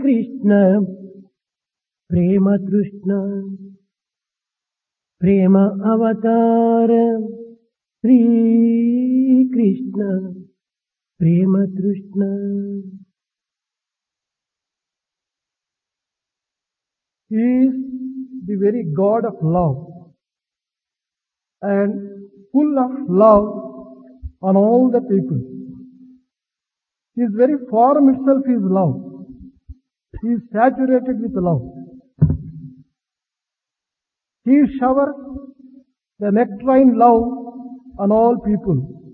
కృష్ణ ప్రేమ తృష్ణ ప్రేమ అవతార శ్రీ కృష్ణ ప్రేమ తృష్ణ. He is the very God of love and full of love on all the people. His very form itself is love. He is saturated with love. He showers the nectarine love on all people.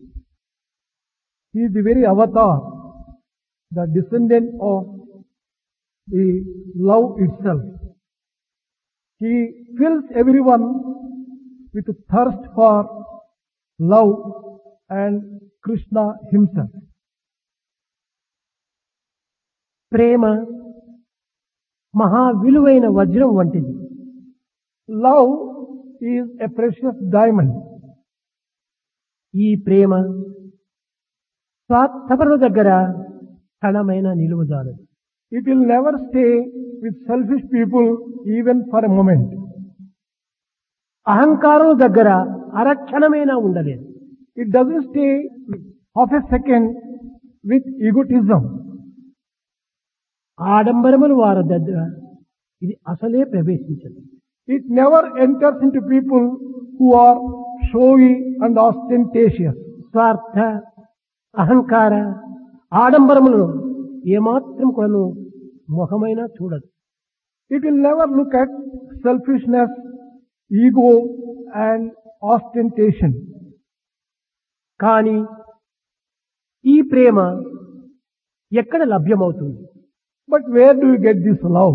He is the very avatar, the descendant of the love itself. He fills everyone with thirst for love and Krishna himself. ప్రేమ మహా విలువైన వజ్రం వంటిది. Love is a precious diamond. ఈ ప్రేమ స్వార్థపరుల దగ్గర క్షణమైన నిలువజాలదు. It will never stay with selfish people even for a moment. అహంకారం దగ్గర అరక్షణమైనా ఉండలేదు. It doesn't stay half a second with egotism. ఆడంబరముల వారి దగ్గర ఇది అసలే ప్రవేశించదు. It never enters into people who are showy and ostentatious. స్వార్థ అహంకార ఆడంబరములను ఏమాత్రం కొను ముఖమైనా చూడదు. It will never look at selfishness, ego and ostentation. కానీ ఈ ప్రేమ ఎక్కడ లభ్యమవుతుంది? But where do you get this love?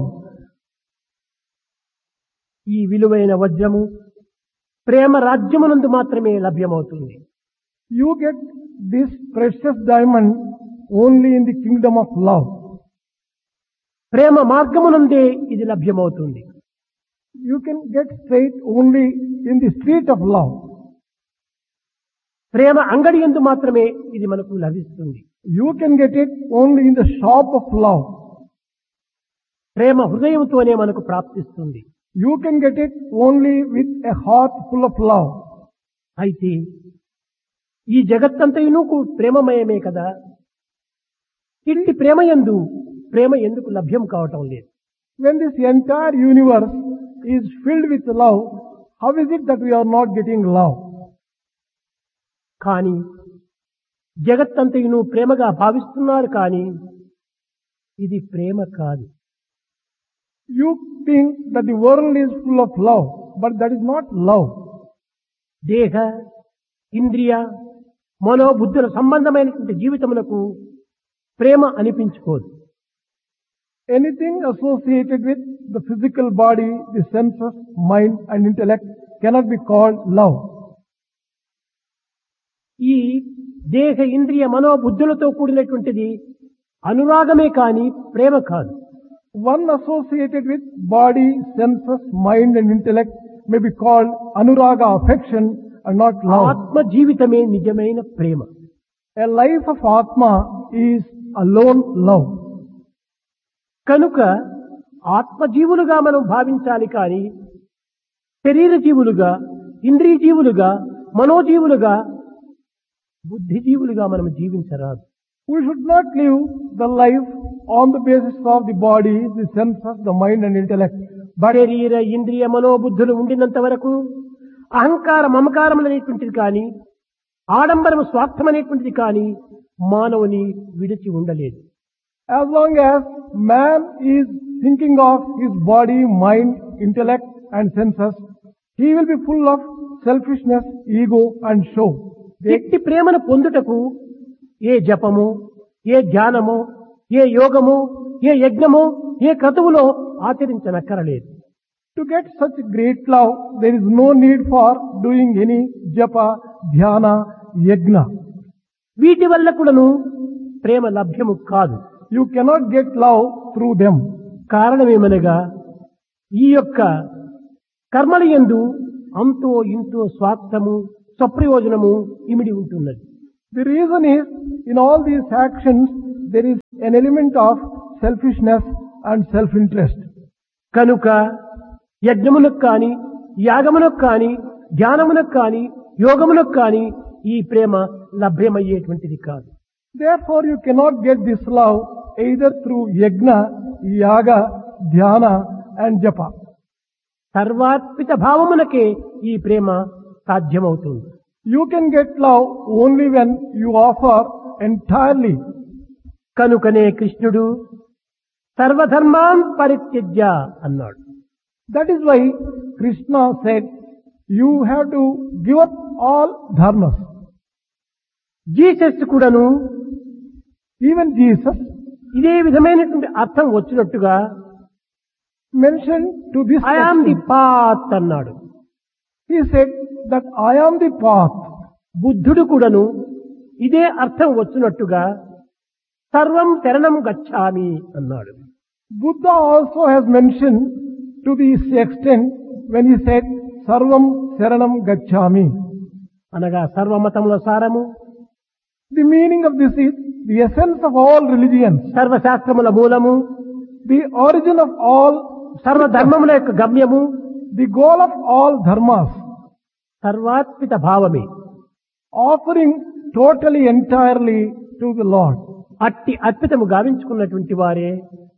ఈ విలువైన వజ్రము ప్రేమ రాజ్యమునందు మాత్రమే లభ్యమవుతుంది. You get this precious diamond only in the kingdom of love. ప్రేమ మార్గమునందే ఇది లభ్యమవుతుంది. You can get straight only in the street of love. ప్రేమ అంగడి యందు మాత్రమే ఇది మనకు లభిస్తుంది. You can get it only in the shop of love. ప్రేమ హృదయంతోనే మనకు ప్రాప్తిస్తుంది. You can get it only with a heart full of love. అయితే ఈ జగత్తంతయును ప్రేమమయమే కదా. ఇట్టి ప్రేమయందు ప్రేమ ఎందుకు లభ్యం కావటం లేదు? When this entire universe is filled with love, how is it that we are not getting love? కానీ జగత్తంతయును ప్రేమగా భావిస్తున్నారు, కానీ ఇది ప్రేమ కాదు. You think that the world is full of love, but that is not love. దేహ ఇంద్రియ మనోబుద్ధుల సంబంధమైనటువంటి జీవితమునకు ప్రేమ అనిపించుకోదు. Anything associated with the physical body, the senses, mind and intellect cannot be called love. ఈ దేహ ఇంద్రియ మనోబుద్ధులతో కూడినటువంటిది అనురాగమే కానీ ప్రేమ కాదు. One associated with body, senses, mind and intellect may be called anuraga, affection and not love. ఆత్మ జీవితమే నిజమైన ప్రేమ. A life of Atma is alone love. కనుక ఆత్మజీవులుగా మనం భావించాలి, కానీ శరీర జీవులుగా, ఇంద్రియ జీవులుగా, మనోజీవులుగా, బుద్ధిజీవులుగా మనం జీవించరాదు. We should not live the life on the basis of the body, the senses, the mind and intellect. శరీర ఇంద్రియ మనోబుద్ధులు ఉండినంత వరకు అహంకార మమకారం అనేటువంటిది కానీ, ఆడంబరము స్వార్థం అనేటువంటిది కానీ మానవుని విడిచి ఉండలేదు. As long as man is thinking of his body, mind, intellect and senses, he will be full of selfishness, ego and show. ఎట్టి ప్రేమను పొందుటకు ఏ జపము, ఏ ధ్యానము, ఏ యోగము, ఏ యజ్ఞము, ఏ క్రతువులో ఆచరించనక్కరలేదు. To get such great love, there is no need for doing any japa, dhyana, yajna. వీటి వల్ల కూడాను ప్రేమ లభ్యము కాదు. You cannot get love through them. కారణమేమనగా ఈ యొక్క కర్మల యందు అంతో ఇంతో స్వార్థము, స్వప్రయోజనము ఇమిడి ఉంటున్నది. The reason is, in all these actions, there is an element of selfishness, and self-interest. కనుక యజ్ఞమునకు కాని యాగమునకు కాని ధ్యానమునకు కాని యోగమునకు కాని ఈ ప్రేమ లభ్యమయ్యేటువంటిది కాదు. Therefore you cannot get this love either through yajna, yaga, dhyana and japa. సర్వాత్మిక భావమునకే ఈ ప్రేమ సాధ్యమవుతుంది. You can get love only when you offer entirely. కనుకనే కృష్ణుడు సర్వధర్మాన్ పరిత్యజ్య అన్నాడు. That is why Krishna said, you have to give up all dharmas. Jesus కూడాను Even Jesus ఇదే విధమైనటువంటి అర్థం వచ్చినట్టుగా mentioned to this I am the person. Path అన్నాడు. He said that I am the path. బుద్ధుడు కూడాను ఇదే అర్థం వచ్చినట్టుగా సర్వం శరణం గచ్ఛామి అన్నాడు. Buddha also has mentioned to this extent when he said Sarvam Saranam Gacchami. అనగా సర్వమతముల సారము, The meaning of this is the essence of all religions, సర్వశాస్త్రముల మూలము, the origin of all, సర్వధర్మముల యొక్క గమ్యము, the goal of all dharmas, సర్వాత్మిక భావమే. offering totally entirely to the Lord. అట్టి అద్భుతము గావించుకున్నటువంటి వారే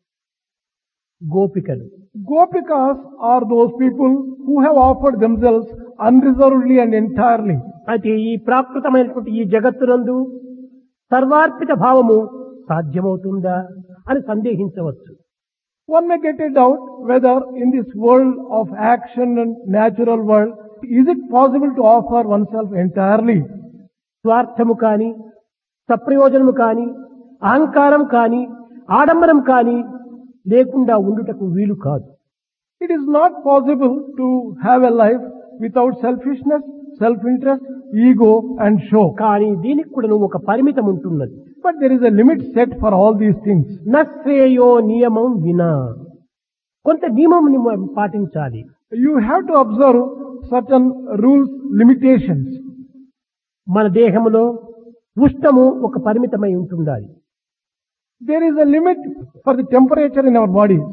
గోపికలు. Gopikas are those people who have offered themselves unreservedly and entirely. అయితే ఈ ప్రాకృతమైనటువంటి ఈ జగత్తునందు సర్వార్పిత భావము సాధ్యమవుతుందా అని సందేహించవచ్చు. One may get a doubt whether in this world of action and natural world, is it possible to offer oneself entirely? స్వార్థము కాని సప్రయోజనము కాని అహంకారం కాని ఆడంబరం కాని లేకుండా ఉండుటకు వీలు కాదు. It is not possible to have a life without selfishness, self-interest, ego and show. కానీ దీనికి కూడా ఒక పరిమితం ఉంటున్నది. But there is a limit set for all these things. నశ్రేయో నియమం వినా, కొంత నియమం పాటించాలి. You have to observe certain rules, limitations. మన దేహములో ఉష్ణము ఒక పరిమితమై ఉంటుండాలి. There is a limit for the temperature in our bodies.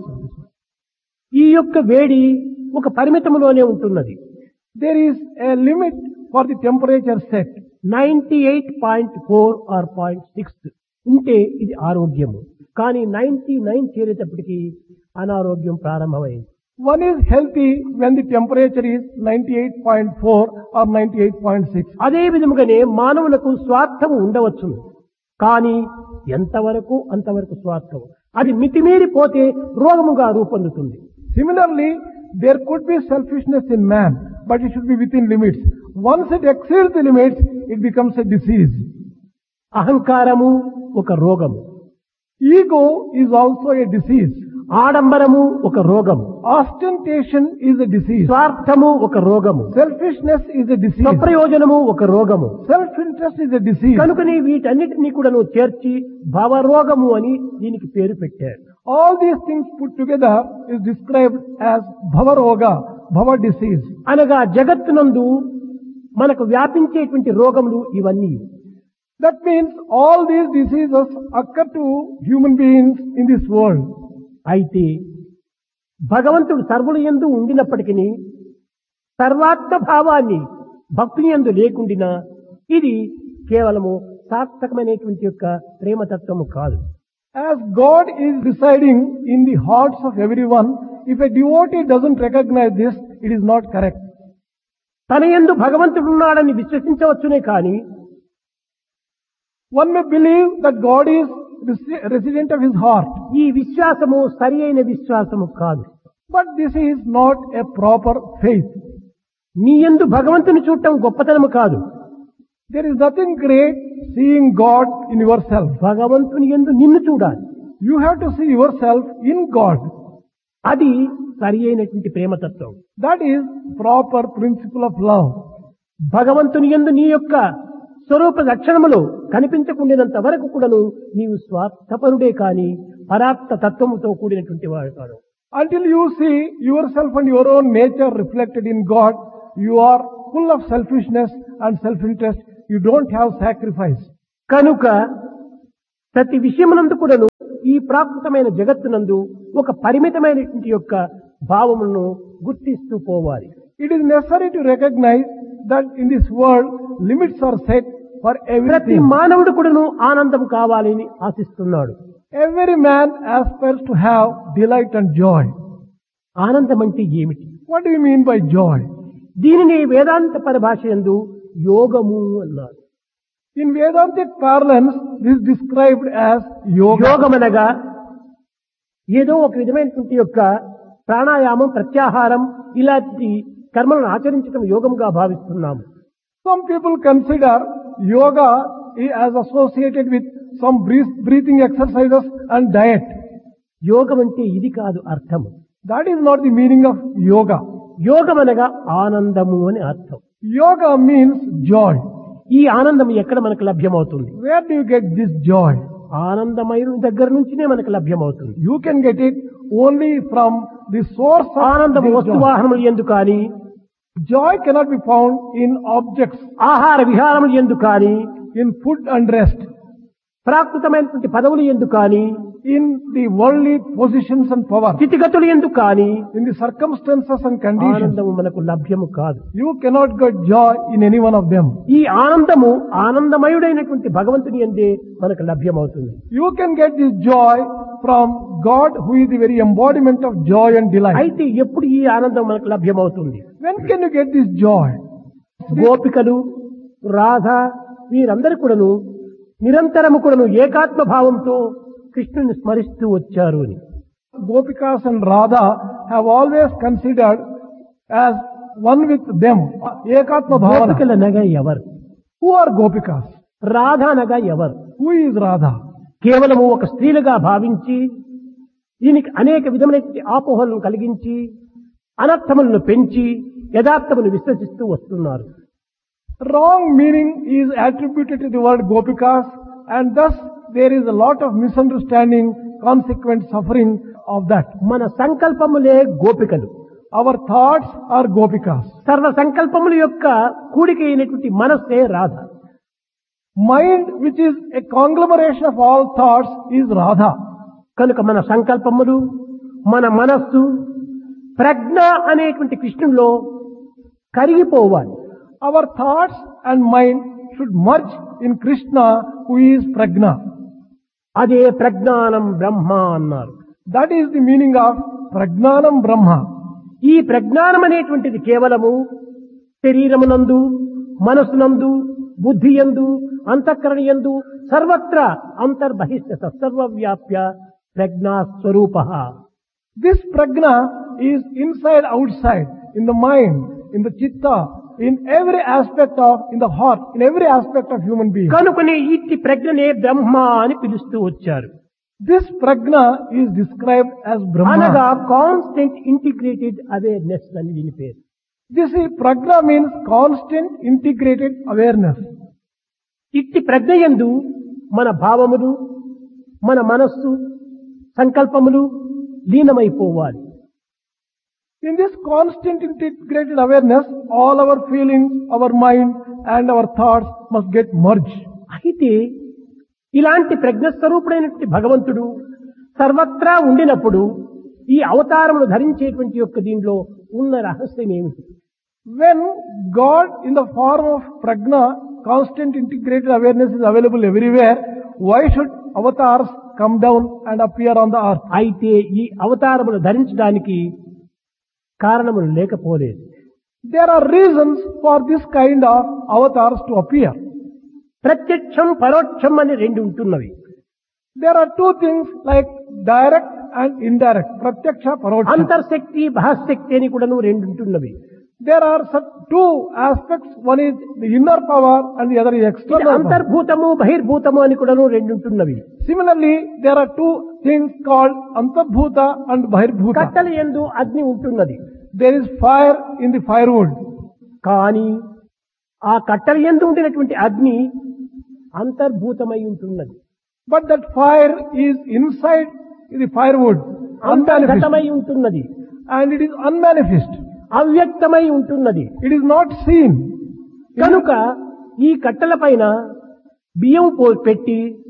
ఈ యొక్క వేడి ఒక పరిమితములోనే ఉంటున్నది. There is a limit for the temperature set. 98.4 or 0.6 ఉంటే ఇది ఆరోగ్యము. కానీ 99 చేరేటప్పటికి అనారోగ్యం ప్రారంభమైంది. One is healthy when the temperature is 98.4 or 98.6. అదే విధముగానే మానవులకు స్వార్థము ఉండవచ్చును. కానీ ఎంతవరకు అంతవరకు స్వార్థం. అది మితిమీరి పోతే రోగముగా రూపొందుతుంది. Similarly, there could be selfishness in man, but it should be within limits. Once it exceeds the limits, it becomes a disease. అహంకారము ఒక రోగము, Ego is also a disease. ఆడంబరము ఒక రోగము, Ostentation is a disease. స్వార్థము ఒక రోగము, Selfishness is a disease. స్వప్రయోజనము ఒక రోగము. Self-interest is a disease. కనుకని వీటన్నిటినీ కూడా నువ్వు చేర్చి భవరోగము అని దీనికి పేరు పెట్టారు. All these things put together is described as Bhavaroga, Bhava disease. అనగా జగత్తునందు మనకు వ్యాపించేటువంటి రోగములు ఇవన్నీ. That means all these diseases occur to human beings in this world. అయితే భగవంతుడు సర్వుల యందు ఉండినప్పటికీ సర్వాత్మ భావాన్ని భక్తుని యందు లేకుండినా ఇది కేవలము సార్థకమైనటువంటి యొక్క ప్రేమతత్వము కాదు. As God is residing in the hearts of everyone, if a devotee doesn't recognize this, it is not correct. తన యందు భగవంతుడు ఉన్నాడని విశ్వసించవచ్చునే కానీ One may believe that God is resident of his heart, ఈ విశ్వాసము సరి అయిన విశ్వాసము కాదు. but this is not a proper faith. నీ యందు భగవంతుని చూడటం గొప్పతనము కాదు. There is nothing great seeing God in yourself. భగవంతుని యందు నిన్ను చూడాలి. You have to see yourself in God. అది సరి అయినటువంటి ప్రేమతత్వం. That is proper principle of love. భగవంతుని యందు నీ యొక్క స్వరూప లక్షణములు కనిపించకుండినంత వరకు కూడాను నీవు స్వార్థపరుడే కాని పరాత్మ తత్వముతో కూడినటువంటి వాడు కాదు. Until you see yourself and your own nature reflected in God, you are full of selfishness and self-interest. You don't have sacrifice. కనుక ప్రతి విషయమునందు కూడాను ఈ ప్రాకృతమైన జగత్తునందు ఒక పరిమితమైనటువంటి యొక్క భావములను గుర్తిస్తూ పోవాలి. It is necessary to recognize that in this world limits are set for ప్రతి everything. మానవుడు కూడాను ఆనందం కావాలని ఆశిస్తున్నాడు. Every man aspires to have delight and joy. ఆనందం అంటే ఏమిటి? What do you mean by joy? దీనిని వేదాంత పరిభాష యందు యోగము అన్నారు. In Vedantic parlance, this is described as yoga. యోగమనగా ఏదో ఒక విధమైనటువంటి యొక్క ప్రాణాయామం, ప్రత్యాహారం ఇలాంటి కర్మలను ఆచరించడం యోగంగా భావిస్తున్నాము. Some people consider yoga as associated with some breathing exercises and diet. యోగం అంటే ఇది కాదు అర్థము. That is not the meaning of yoga. యోగం అనగా ఆనందము అని అర్థం. Yoga means joy. ఈ ఆనందం ఎక్కడ మనకు లభ్యమవుతుంది? Where do you get this joy? ఆనందమయుని దగ్గర నుంచినే మనకు లభ్యమవుతుంది. You can get it only from the source of ఆనందము this joy. వస్తువాహనములు ఎందు కానీ, Joy cannot be found in objects, ఆహార విహారములు ఎందు కానీ, in food and rest, ప్రాకృతమైనటువంటి పదవులు ఎందు కానీ, in the worldly positions and power, స్థితిగతులు ఎందు కానీ in the circumstances and conditions. ఆనందము మనకు లభ్యము కాదు. You cannot get joy in any one of them. ఈ ఆనందము ఆనందమయుడైనటువంటి భగవంతుని యందే మనకు లభ్యమవుతుంది. You can get this joy from God, who is the very embodiment of joy and delight. అయితే ఎప్పుడు ఈ ఆనందం మనకు లభ్యమవుతుంది? When can you get this joy? గోపికలు, రాధ వీరందరూ కూడాను నిరంతరము కూడాను ఏకాత్మ భావంతో కృష్ణుని స్మరిస్తూ వచ్చారు అని. Gopikas and Radha have always considered as one with them. Ekatma bhavana. గోపికలు అనగా ఎవరు? Who are Gopikas? రాధ అనగా ఎవరు? Who is Radha? కేవలము ఒక స్త్రీలుగా భావించి దీనికి అనేక విధమైనటువంటి ఆపోహలను కలిగించి అనర్థములను పెంచి యథార్థమును విశ్వసిస్తూ వస్తున్నారు. Wrong meaning is attributed to the word Gopikas, and thus there is a lot of misunderstanding, consequent suffering of that. మన సంకల్పములే గోపికలు. Our thoughts are Gopikas. సర్వ సంకల్పముల యొక్క కూడిక అయినటువంటి మనస్సే Radha. Mind, which is a conglomeration of all thoughts, is Radha. కనుక మన సంకల్పములు, మన మనస్సు ప్రజ్ఞ అనేటువంటి కృష్ణుల్లో కరిగిపోవాలి. Our thoughts and mind should merge in Krishna, who is Prajna. అదే ప్రజ్ఞానం బ్రహ్మ అన్నారు. That is the meaning of Prajnanam Brahma. ఈ ప్రజ్ఞానం అనేటువంటిది కేవలము శరీరమునందు, మనస్సునందు, బుద్ధి యందు, అంతఃకరణ యందు సర్వత్రా అంతర్బహిష్ట సర్వవ్యాప్య ప్రజ్ఞా స్వరూపః. This Prajna is inside, outside, in the mind, in the chitta, in every aspect of, in the heart, in every aspect of human being. కనుకనే ఇట్టి ప్రజ్ఞనే బ్రహ్మ అని పిలుస్తూ వచ్చారు. This Prajna is described as అనగా Brahma. కాన్స్టెంట్ ఇంటిగ్రేటెడ్ అవేర్నెస్ అని దీని పేరు. This is Prajna means constant integrated awareness. ఇట్టి ప్రజ్ఞ యందు మన భావములు, మన మనస్సు, సంకల్పములు లీనమైపోవాలి. In this constant integrated awareness, all our feelings, our mind and our thoughts must get merged. అయితే ఇలాంటి ప్రజ్ఞస్వరూపుడైనటువంటి భగవంతుడు సర్వత్రా ఉండినప్పుడు ఈ అవతారమును ధరించేటువంటి యొక్క దీనిలో ఉన్న రహస్యం ఏమిటి? When God in the form of Prajna, constant integrated awareness is available everywhere, why should avatars come down and appear on the earth? అయితే ఈ అవతారమును ధరించడానికి కారణములు లేకపోలేదు. There are reasons for this kind of avatars to appear. ప్రత్యక్షం, పరోక్షం అని రెండు ఉంటున్నవి. There are two things like direct and indirect. Pratyaksha, Paroksha. అంతర్శక్తి, బహిశక్తి అని కూడాను రెండు ఉంటున్నవి. There are two aspects. One is the inner power and the other is ఇది external power. అంతర్భూతము, బహిర్భూతము అని కూడాను రెండు ఉంటున్నవి. Similarly, there are two things called Antarbhuta and Bahirbhuta. కట్టెల యందు అగ్ని ఉంటున్నది. There is fire in the firewood. కానీ ఆ కట్టెల యందు ఉండినటువంటి అగ్ని అంతర్భూతమై ఉంటున్నది. But that fire is inside the firewood, unmanifest. అంతర్గతమై ఉంటున్నది. And it is unmanifest. అవ్యక్తమై ఉంటున్నది. It is not seen. కనుక ఈ కట్టెల పైన బియ్యం పెట్టి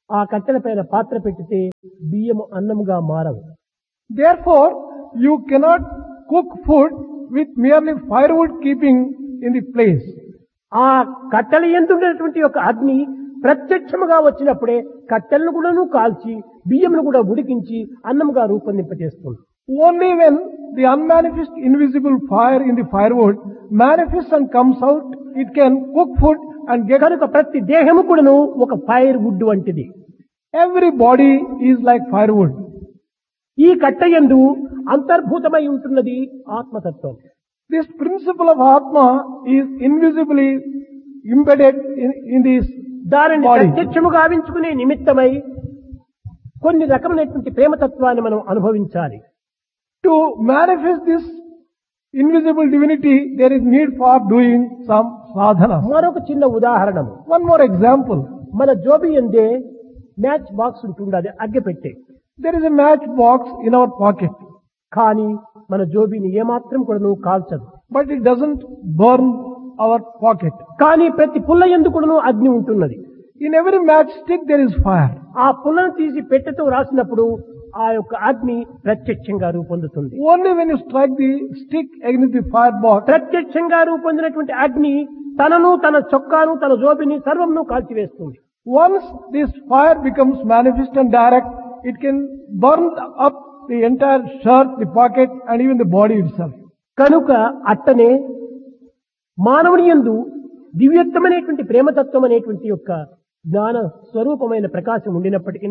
ఆ కట్టెల పైన పాత్ర పెట్టితే బియ్యము అన్నముగా మారవు. Therefore, you cannot cook food with merely firewood keeping in the place. ఆ కట్టెల ఎందున్నటువంటి యొక్క అగ్ని ప్రత్యక్షముగా వచ్చినప్పుడే కట్టెలను కూడాను కాల్చి బియ్యమును కూడా ఉడికించి అన్నముగా రూపొందింపజేస్తుంది. Only when the unmanifest invisible fire in the firewood manifests and comes out, it can cook food and get. కనుక ప్రతి దేహము కూడాను ఒక ఫైర్ వుడ్ వంటిది. Every body is like firewood. ఈ కట్టెయందు అంతర్భూతమై ఉంటున్నది ఆత్మతత్వం. This principle of Atma is invisibly embedded in this దానిని body. ప్రత్యక్షము గావించుకునే నిమిత్తమై కొన్ని రకమైనటువంటి ప్రేమతత్వాన్ని మనం అనుభవించాలి. To manifest this invisible divinity, there is need for doing some sadhana. మరొక చిన్న ఉదాహరణము. One more example. మన జోబి ఎందే match box ఉంటుండది అగ్గిపెట్టె. There is a match box in our pocket, కానీ మన జోబిని ఏమాత్రం కూడా నువ్వు కాల్చదు. but it doesn't burn our pocket. కానీ ప్రతి పుల్ల ఎందు కూడాను అగ్ని ఉంటున్నది. In every matchstick there is fire. ఆ పుల్లను తీసి పెట్టెతో రాసినప్పుడు ఆ యొక్క అగ్ని ప్రత్యక్షంగా రూపొందుతుంది. Only when you strike the stick against the fire box, ప్రత్యక్షంగా రూపొందినటువంటి అగ్ని తనను, తన చొక్కాను, తన జోబిని సర్వంను కాల్చివేస్తుంది. once this fire becomes manifest and direct, it can burn up the entire shirt, the pocket, and even the body itself. కనుక అట్టనే మానవుని యందు దివ్యత్వమైనటువంటి ప్రేమతత్వం అనేటువంటి యొక్క జ్ఞాన స్వరూపమైన ప్రకాశం ఉండినప్పటికీ,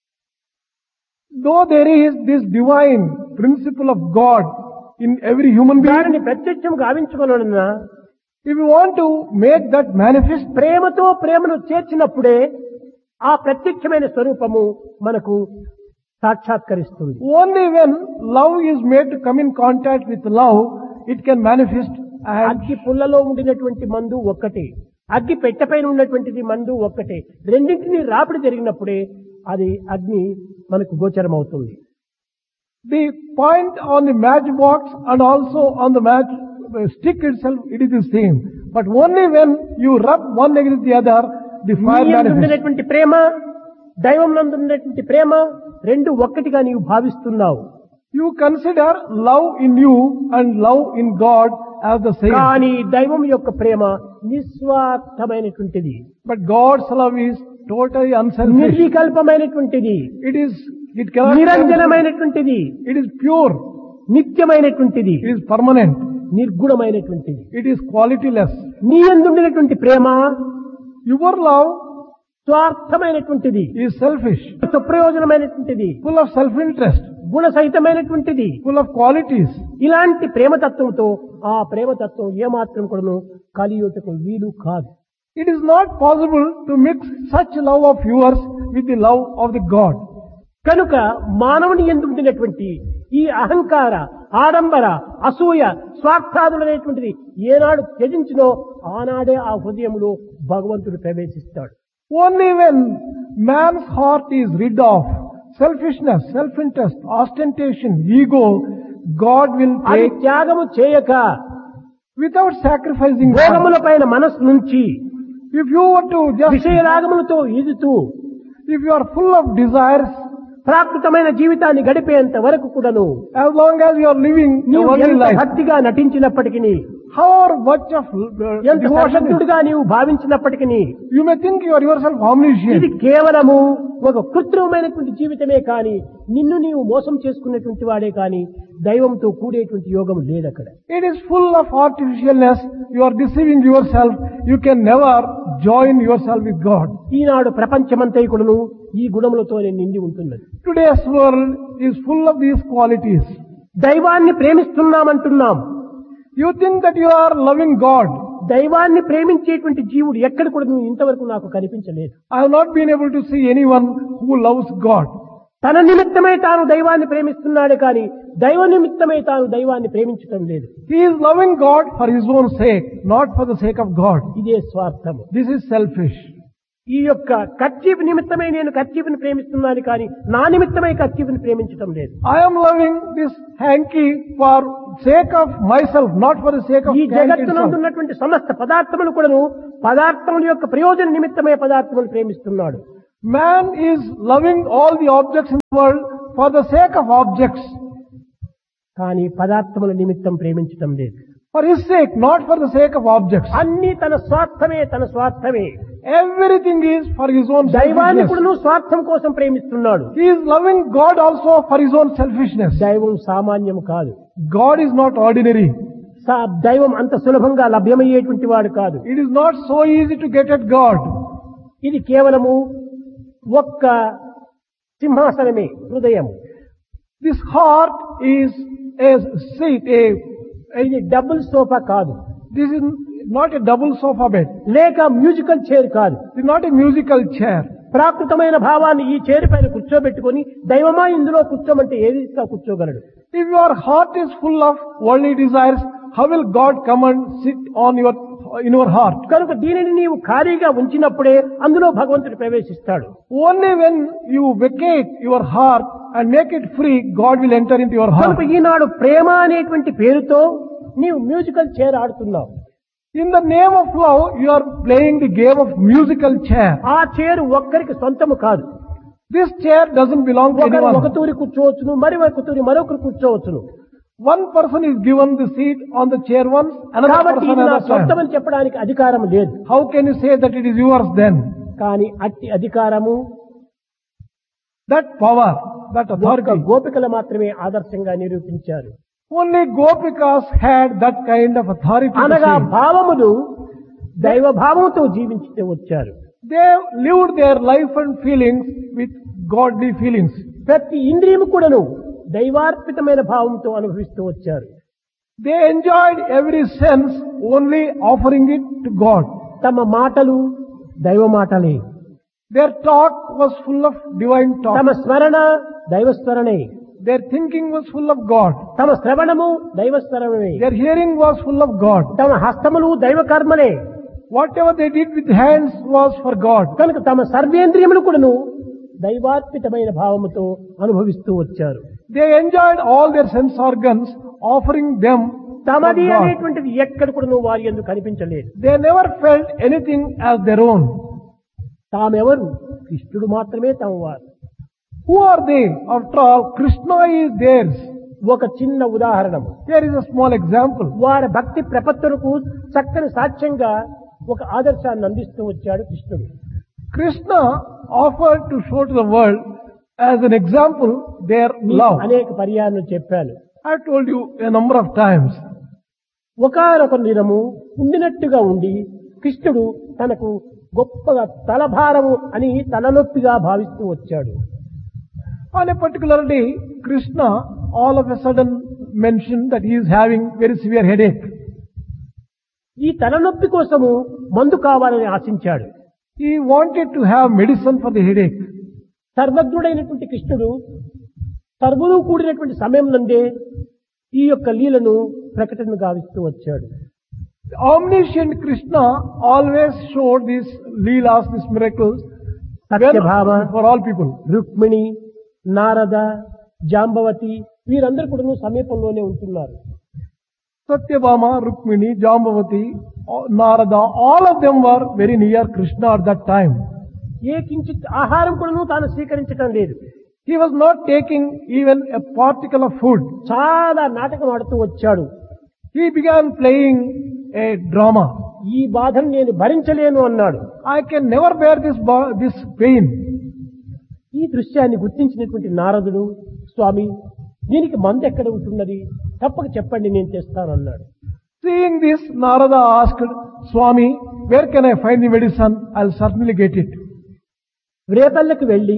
Though there is this divine principle of God in every human being, దానిని ప్రత్యక్షం గావించుకోవాలన్నా if you want to make that manifest, ప్రేమతో ప్రేమను చేర్చినప్పుడే ఆ ప్రత్యక్షమైన స్వరూపము మనకు సాక్షాత్కరిస్తుంది. only when love is made to come in contact with love, it can manifest. And అగ్గి పుల్లలో ఉండినటువంటి మందు ఒక్కటే, అగ్గి పెట్టెపైన ఉన్నటువంటిది మందు ఒక్కటే. రెండింటినీ రాపిడి జరిగినప్పుడే అది అగ్ని మనకు గోచరం అవుతుంది. the point on the matchbox and also on the match stick itself, it is the same. But only when you rub one against the other, the fire నీ యందు manifests. ఉండినటువంటి ప్రేమ, దైవం నందు ఉన్నటువంటి ప్రేమ రెండు ఒక్కటిగా నీవు భావిస్తున్నావు. You consider love in you and love in God as the same. కానీ దైవం యొక్క ప్రేమ నిస్వార్థమైనటువంటిది, But God's love is totally unselfish. నిర్వికల్పమైనటువంటిది, It cannot. నిరంజనమైనటువంటిది, It is pure. నిత్యమైనటువంటిది, It is permanent. నిర్గుణమైనటువంటిది. It is qualityless. నీ యందుండినటువంటి ప్రేమ Your love స్వార్థమైనటువంటిది, is selfish, సుప్రయోజనమైనటువంటిది, full of self-interest, గుణసహితమైనటువంటిది. full of qualities. ఇలాంటి ప్రేమతత్వంతో ఆ ప్రేమతత్వం ఏమాత్రం కూడాను కలియుటకు వీలు కాదు. It is not possible to mix such love of yours with the love of the God. కనుక మానవుని యందు ఉండినటువంటి ఈ అహంకార, ఆడంబర, అసూయ, స్వార్థాదులనేటువంటిది ఏనాడు త్యజించినో ఆనాడే ఆ హృదయంలో భగవంతుడు ప్రవేశిస్తాడు. Only when man's heart is rid of selfishness, self-interest, ostentation, ego, God will అది take, త్యాగము చేయక without sacrificing God. భోగముల పైన మనస్సు నుంచి If you were to just, విషయరాగములతో ఈదుతూ if you are full of desires, ప్రాకృతమైన జీవితాన్ని గడిపేంత వరకు కూడాను as long as you are living a నీవు worldly ఎంత life, భక్తిగా నటించినప్పటికీ, however much of ఎంత devotion, సశక్తుడిగా నీవు భావించినప్పటికీ, you may think you are yourself ఇది omniscient. కేవలము ఒక కృత్రిమమైనటువంటి జీవితమే కాని నిన్ను నీవు మోసం చేసుకున్నటువంటి వాడే కాని దైవంతో కూడేటువంటి యోగం లేదక్కడ. It is full of artificialness. You are deceiving yourself. You can never join yourself with God. ఈనాడు ప్రపంచమంతైకుడును ఈ గుణములతోనే నిండి ఉంటున్నది. Today's world is full of these qualities. దైవాన్ని ప్రేమిస్తున్నామంటున్నాం. You think that you are loving God. దైవాన్ని ప్రేమించేటువంటి జీవుడు ఎక్కడ కూడా నువ్వు ఇంతవరకు నాకు కనిపించలేదు. I have not been able to see anyone who loves God. తన నిమిత్తమై తాను దైవాన్ని ప్రేమిస్తున్నాడు కానీ దైవ నిమిత్తమై తాను దైవాన్ని ప్రేమించటం లేదు. He is loving God for his own sake, not for the sake of God. ఇదే స్వార్థము. This is selfish. ఈ యొక్క కర్చీఫ్ నిమిత్తమై నేను కర్చీఫ్ని ప్రేమిస్తున్నాను కానీ నా నిమిత్తమై కర్చీఫ్ని ప్రేమించటం లేదు. I am loving this hanky for sake of myself, not for the sake of ఈ hanky జగత్తునందు itself. ఉన్నటువంటి సమస్త పదార్థములు కూడాను పదార్థముల యొక్క ప్రయోజన నిమిత్తమై పదార్థములు ప్రేమిస్తున్నాడు. Man is loving all the objects in the world for the sake of objects. కానీ పదార్థముల నిమిత్తం ప్రేమించటం లేదు. For his sake, not for the sake of objects. అన్ని తన స్వార్థమే. Everything is for his own దైవాన్ని selfishness. కూడా స్వార్థం కోసం ప్రేమిస్తున్నాడు. He is loving God also for his own selfishness. దైవం సామాన్యం కాదు. God is not ordinary. దైవం అంత సులభంగా లభ్యమయ్యేటువంటి వాడు కాదు. It is not so easy to get at God. ఇది కేవలము ఒక్క సింహాసనమే, హృదయము. This heart is a seat, ఇది డబుల్ సోఫా కాదు, this is not a double sofa bed. లేక మ్యూజికల్ చైర్ కాదు. It is not a musical chair. ప్రాకృతమైన భావాన్ని ఈ చైర్ పైన కూర్చోబెట్టుకొని దైవమా ఇందులో కూర్చోమంటే ఏ రీతిగా కూర్చోగలడు? If your heart is full of worldly desires, how will God come and sit in your heart? కనుక దీనిని నీవు ఖాళీగా ఉంచినప్పుడే అందులో భగవంతుడు ప్రవేశిస్తాడు. Only when you vacate your heart and make it free, God will enter into your heart. కనుక ఈనాడు ప్రేమ అనేటువంటి పేరుతో నీవు మ్యూజికల్ చైర్ ఆడుతున్నావు. In the name of love, you are playing the game of musical chair. ఆ chair ఒక్కరికి సొంతము కాదు. This chair doesn't belong to ఒకరు ఒక anyone. తూరి కూర్చోవచ్చును, మరి ఒక తూరి మరొకరు కూర్చోవచ్చును. One person is given the seat on the chair once, another కాబట్టి person ఇది నా another time. సొంతమని చెప్పడానికి అధికారం లేదు. How can you say that it is yours then? కానీ అట్టి అధికారము That power, that ఒక్క authority, గోపికలు మాత్రమే ఆదర్శంగా నిరూపించారు. only Gopikas had that kind of authority. to అనగా say. భావములు దైవ భావంతో జీవించి వచ్చారు. They lived their life and feelings with godly feelings. ప్రతి ఇంద్రియము కూడాను దైవార్పితమైన భావంతో అనుభవిస్తూ వచ్చారు. They enjoyed every sense only offering it to God. తమ మాటలు దైవ మాటలే, Their talk was full of divine తమ talk. స్మరణ దైవ స్మరణే, Their thinking was full of God. తమ శ్రవణము దైవ శ్రవణమే, Their hearing was full of God. తమ హస్తములు దైవ కర్మలే. Whatever they did with hands was for God. కనుక తమ సర్వేంద్రియములు కూడాను దైవార్పితమైన భావముతో అనుభవిస్తూ వచ్చారు. They enjoyed all their sense organs, offering them for తమది God. అనేటువంటిది ఎక్కడ కూడాను వారి యందు కనిపించలేదు. They never felt anything as their own. తామెవరు? కృష్ణుడు మాత్రమే తమ వారు. Who are they? After all, Krishna is theirs. ఒక చిన్న ఉదాహరణము. Here is a small example. వారి భక్తి ప్రపత్తులకు చక్కని సాక్ష్యంగా ఒక ఆదర్శాన్ని అందిస్తూ వచ్చాడు కృష్ణుడు. Krishna offered to show to the world as an example their love. అనేక పర్యాయాలు చెప్పాను. I told you a number of times. ఒకానొక దినము ఉండినట్టుగా ఉండి కృష్ణుడు తనకు గొప్పగా తలభారము అని తలనొప్పిగా భావిస్తూ వచ్చాడు. On a particular day, Krishna all of a sudden mentioned that he is having very severe headache. ఈ తలనొప్పి కోసము మందు కావాలని ఆశించాడు. He wanted to have medicine for the headache. సర్వజ్ఞుడైనటువంటి కృష్ణుడు సర్వులు కూడినటువంటి సమయం నందే ఈ యొక్క లీలను ప్రకటన గావిస్తూ వచ్చాడు. The omniscient Krishna always showed these leelas, these miracles, Satyabhama, for all people. Rukmini, Narada, Jambavati వీరందరూ కూడా సమీపంలోనే ఉంటున్నారు. Satyabhama, Rukmini, Jambavati, Narada, all of them were very near Krishna at that time. ఏ కించిత్ ఆహారం కూడా తాను స్వీకరించటం లేదు. He was not taking even a particle of food. చాలా నాటకం ఆడుతూ వచ్చాడు. He began playing a drama. ఈ బాధను నేను భరించలేను అన్నాడు. I can never bear this pain. ఈ దృశ్యాన్ని గుర్తించినటువంటి నారదుడు, స్వామి దీనికి మందు ఎక్కడ ఉంటున్నది, తప్పక చెప్పండి నేను తెస్తాను అన్నాడు. Seeing this, Narada asked, Swami, where can I find the medicine? I'll certainly get it. రేపల్లకి వెళ్లి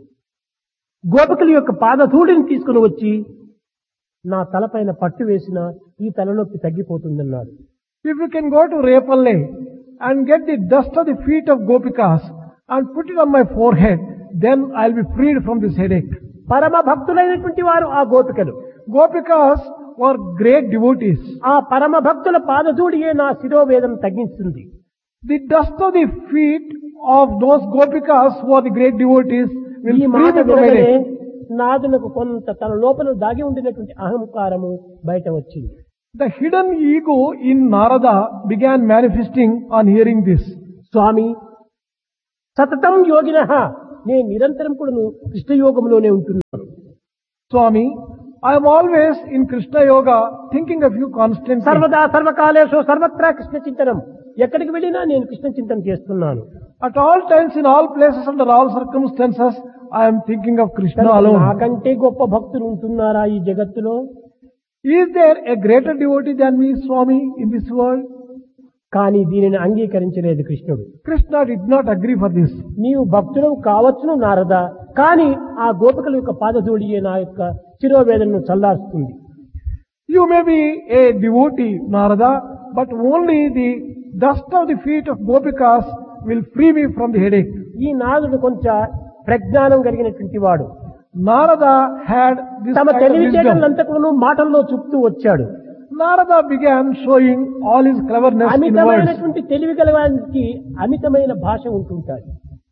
గోపికల యొక్క పాదధూళిని తీసుకుని వచ్చి నా తలపైన పట్టు వేసిన ఈ తలనొప్పి తగ్గిపోతుందన్నాడు. If you can go to Repalle and get the dust of the feet of Gopikas and put it on my forehead, then I'll be freed from this headache. పరమ భక్తులైనటువంటి వారు ఆ గోపికలు. Gopikas were great devotees. ఆ పరమ భక్తుల పాదధూళియే నా శిరోవేదన తగ్గిస్తుంది. The dust of the feet of those Gopikas who are the great devotees will ఈ free మాట me from వినగానే headache. నాదునకు కొంత తన లోపల దాగి ఉండినటువంటి అహంకారము బయట వచ్చింది. The hidden ego in Narada began manifesting on hearing this. స్వామి సతతం యోగినః నేను నిరంతరం కూడాను కృష్ణయోగంలోనే ఉంటున్నాను. Swami, I am always in Krishna Yoga thinking of you constantly. సర్వదా సర్వకాలేషు సర్వత్రా కృష్ణ చింతనం. ఎక్కడికి వెళ్ళినా నేను కృష్ణ చింతన చేస్తున్నాను. At all times, in all places, under all circumstances, I am thinking of Krishna alone. నాకంటే గొప్ప భక్తులు ఉంటున్నారా ఈ జగత్తులో? Is there a greater devotee than me, Swami, in this world? కానీ దీనిని అంగీకరించలేదు కృష్ణుడు. Krishna did not agree for this. నీవు భక్తుడు కావచ్చును నారద, కానీ ఆ గోపికల యొక్క పాదధూళియే నా యొక్క శిరోవేదనను చల్లారుస్తుంది. You may be a devotee, Narada, but only the dust of the feet of Gopikas will free me from the headache. ఈ నారదుడు కొంచెం ప్రజ్ఞానం కలిగినటువంటి వాడు. Narada had this తమ kind of wisdom. తెలివితేటలంతా కూడా మాటల్లో చూపుతూ వచ్చాడు. Narada began showing all his cleverness in words. అమితమైనటువంటి తెలివి గలవానికి అమితమైన భాష ఉంటుంటాయి.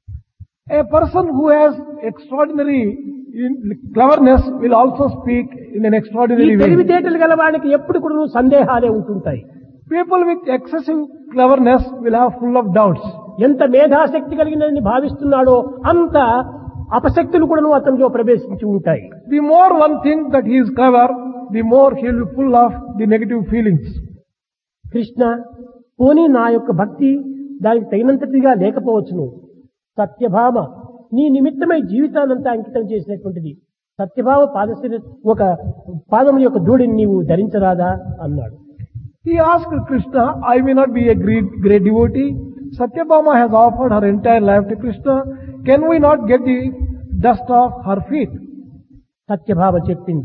A person who has extraordinary cleverness will also speak in an ఈ extraordinary way. తెలివితేటలు గలవానికి ఎప్పుడు కూడా సందేహాలే ఉంటుంటాయి. People with excessive cleverness will have full of doubts. ఎంత మేధాశక్తి కలిగినని భావిస్తున్నాడో అంత అపశక్తులు కూడా అతనిలో ప్రవేశించి ఉంటాయి. The more one thinks that he is clever, the more he will be full of the negative feelings. Krishna, పోనీ నా యొక్క భక్తి దానికి తగినంతటిగా లేకపోవచ్చును. సత్యభామ నీ నిమిత్తమై జీవితానంతా అంకితం చేసినటువంటిది. సత్యభామ ఒక పాదం యొక్క ధూళిని నీవు ధరించరాదా అన్నాడు. He asked Krishna, I may not be a great devotee. Satyabhama has offered her entire life to Krishna. Can we not get the dust off her feet? Satyabhama చెప్పింది,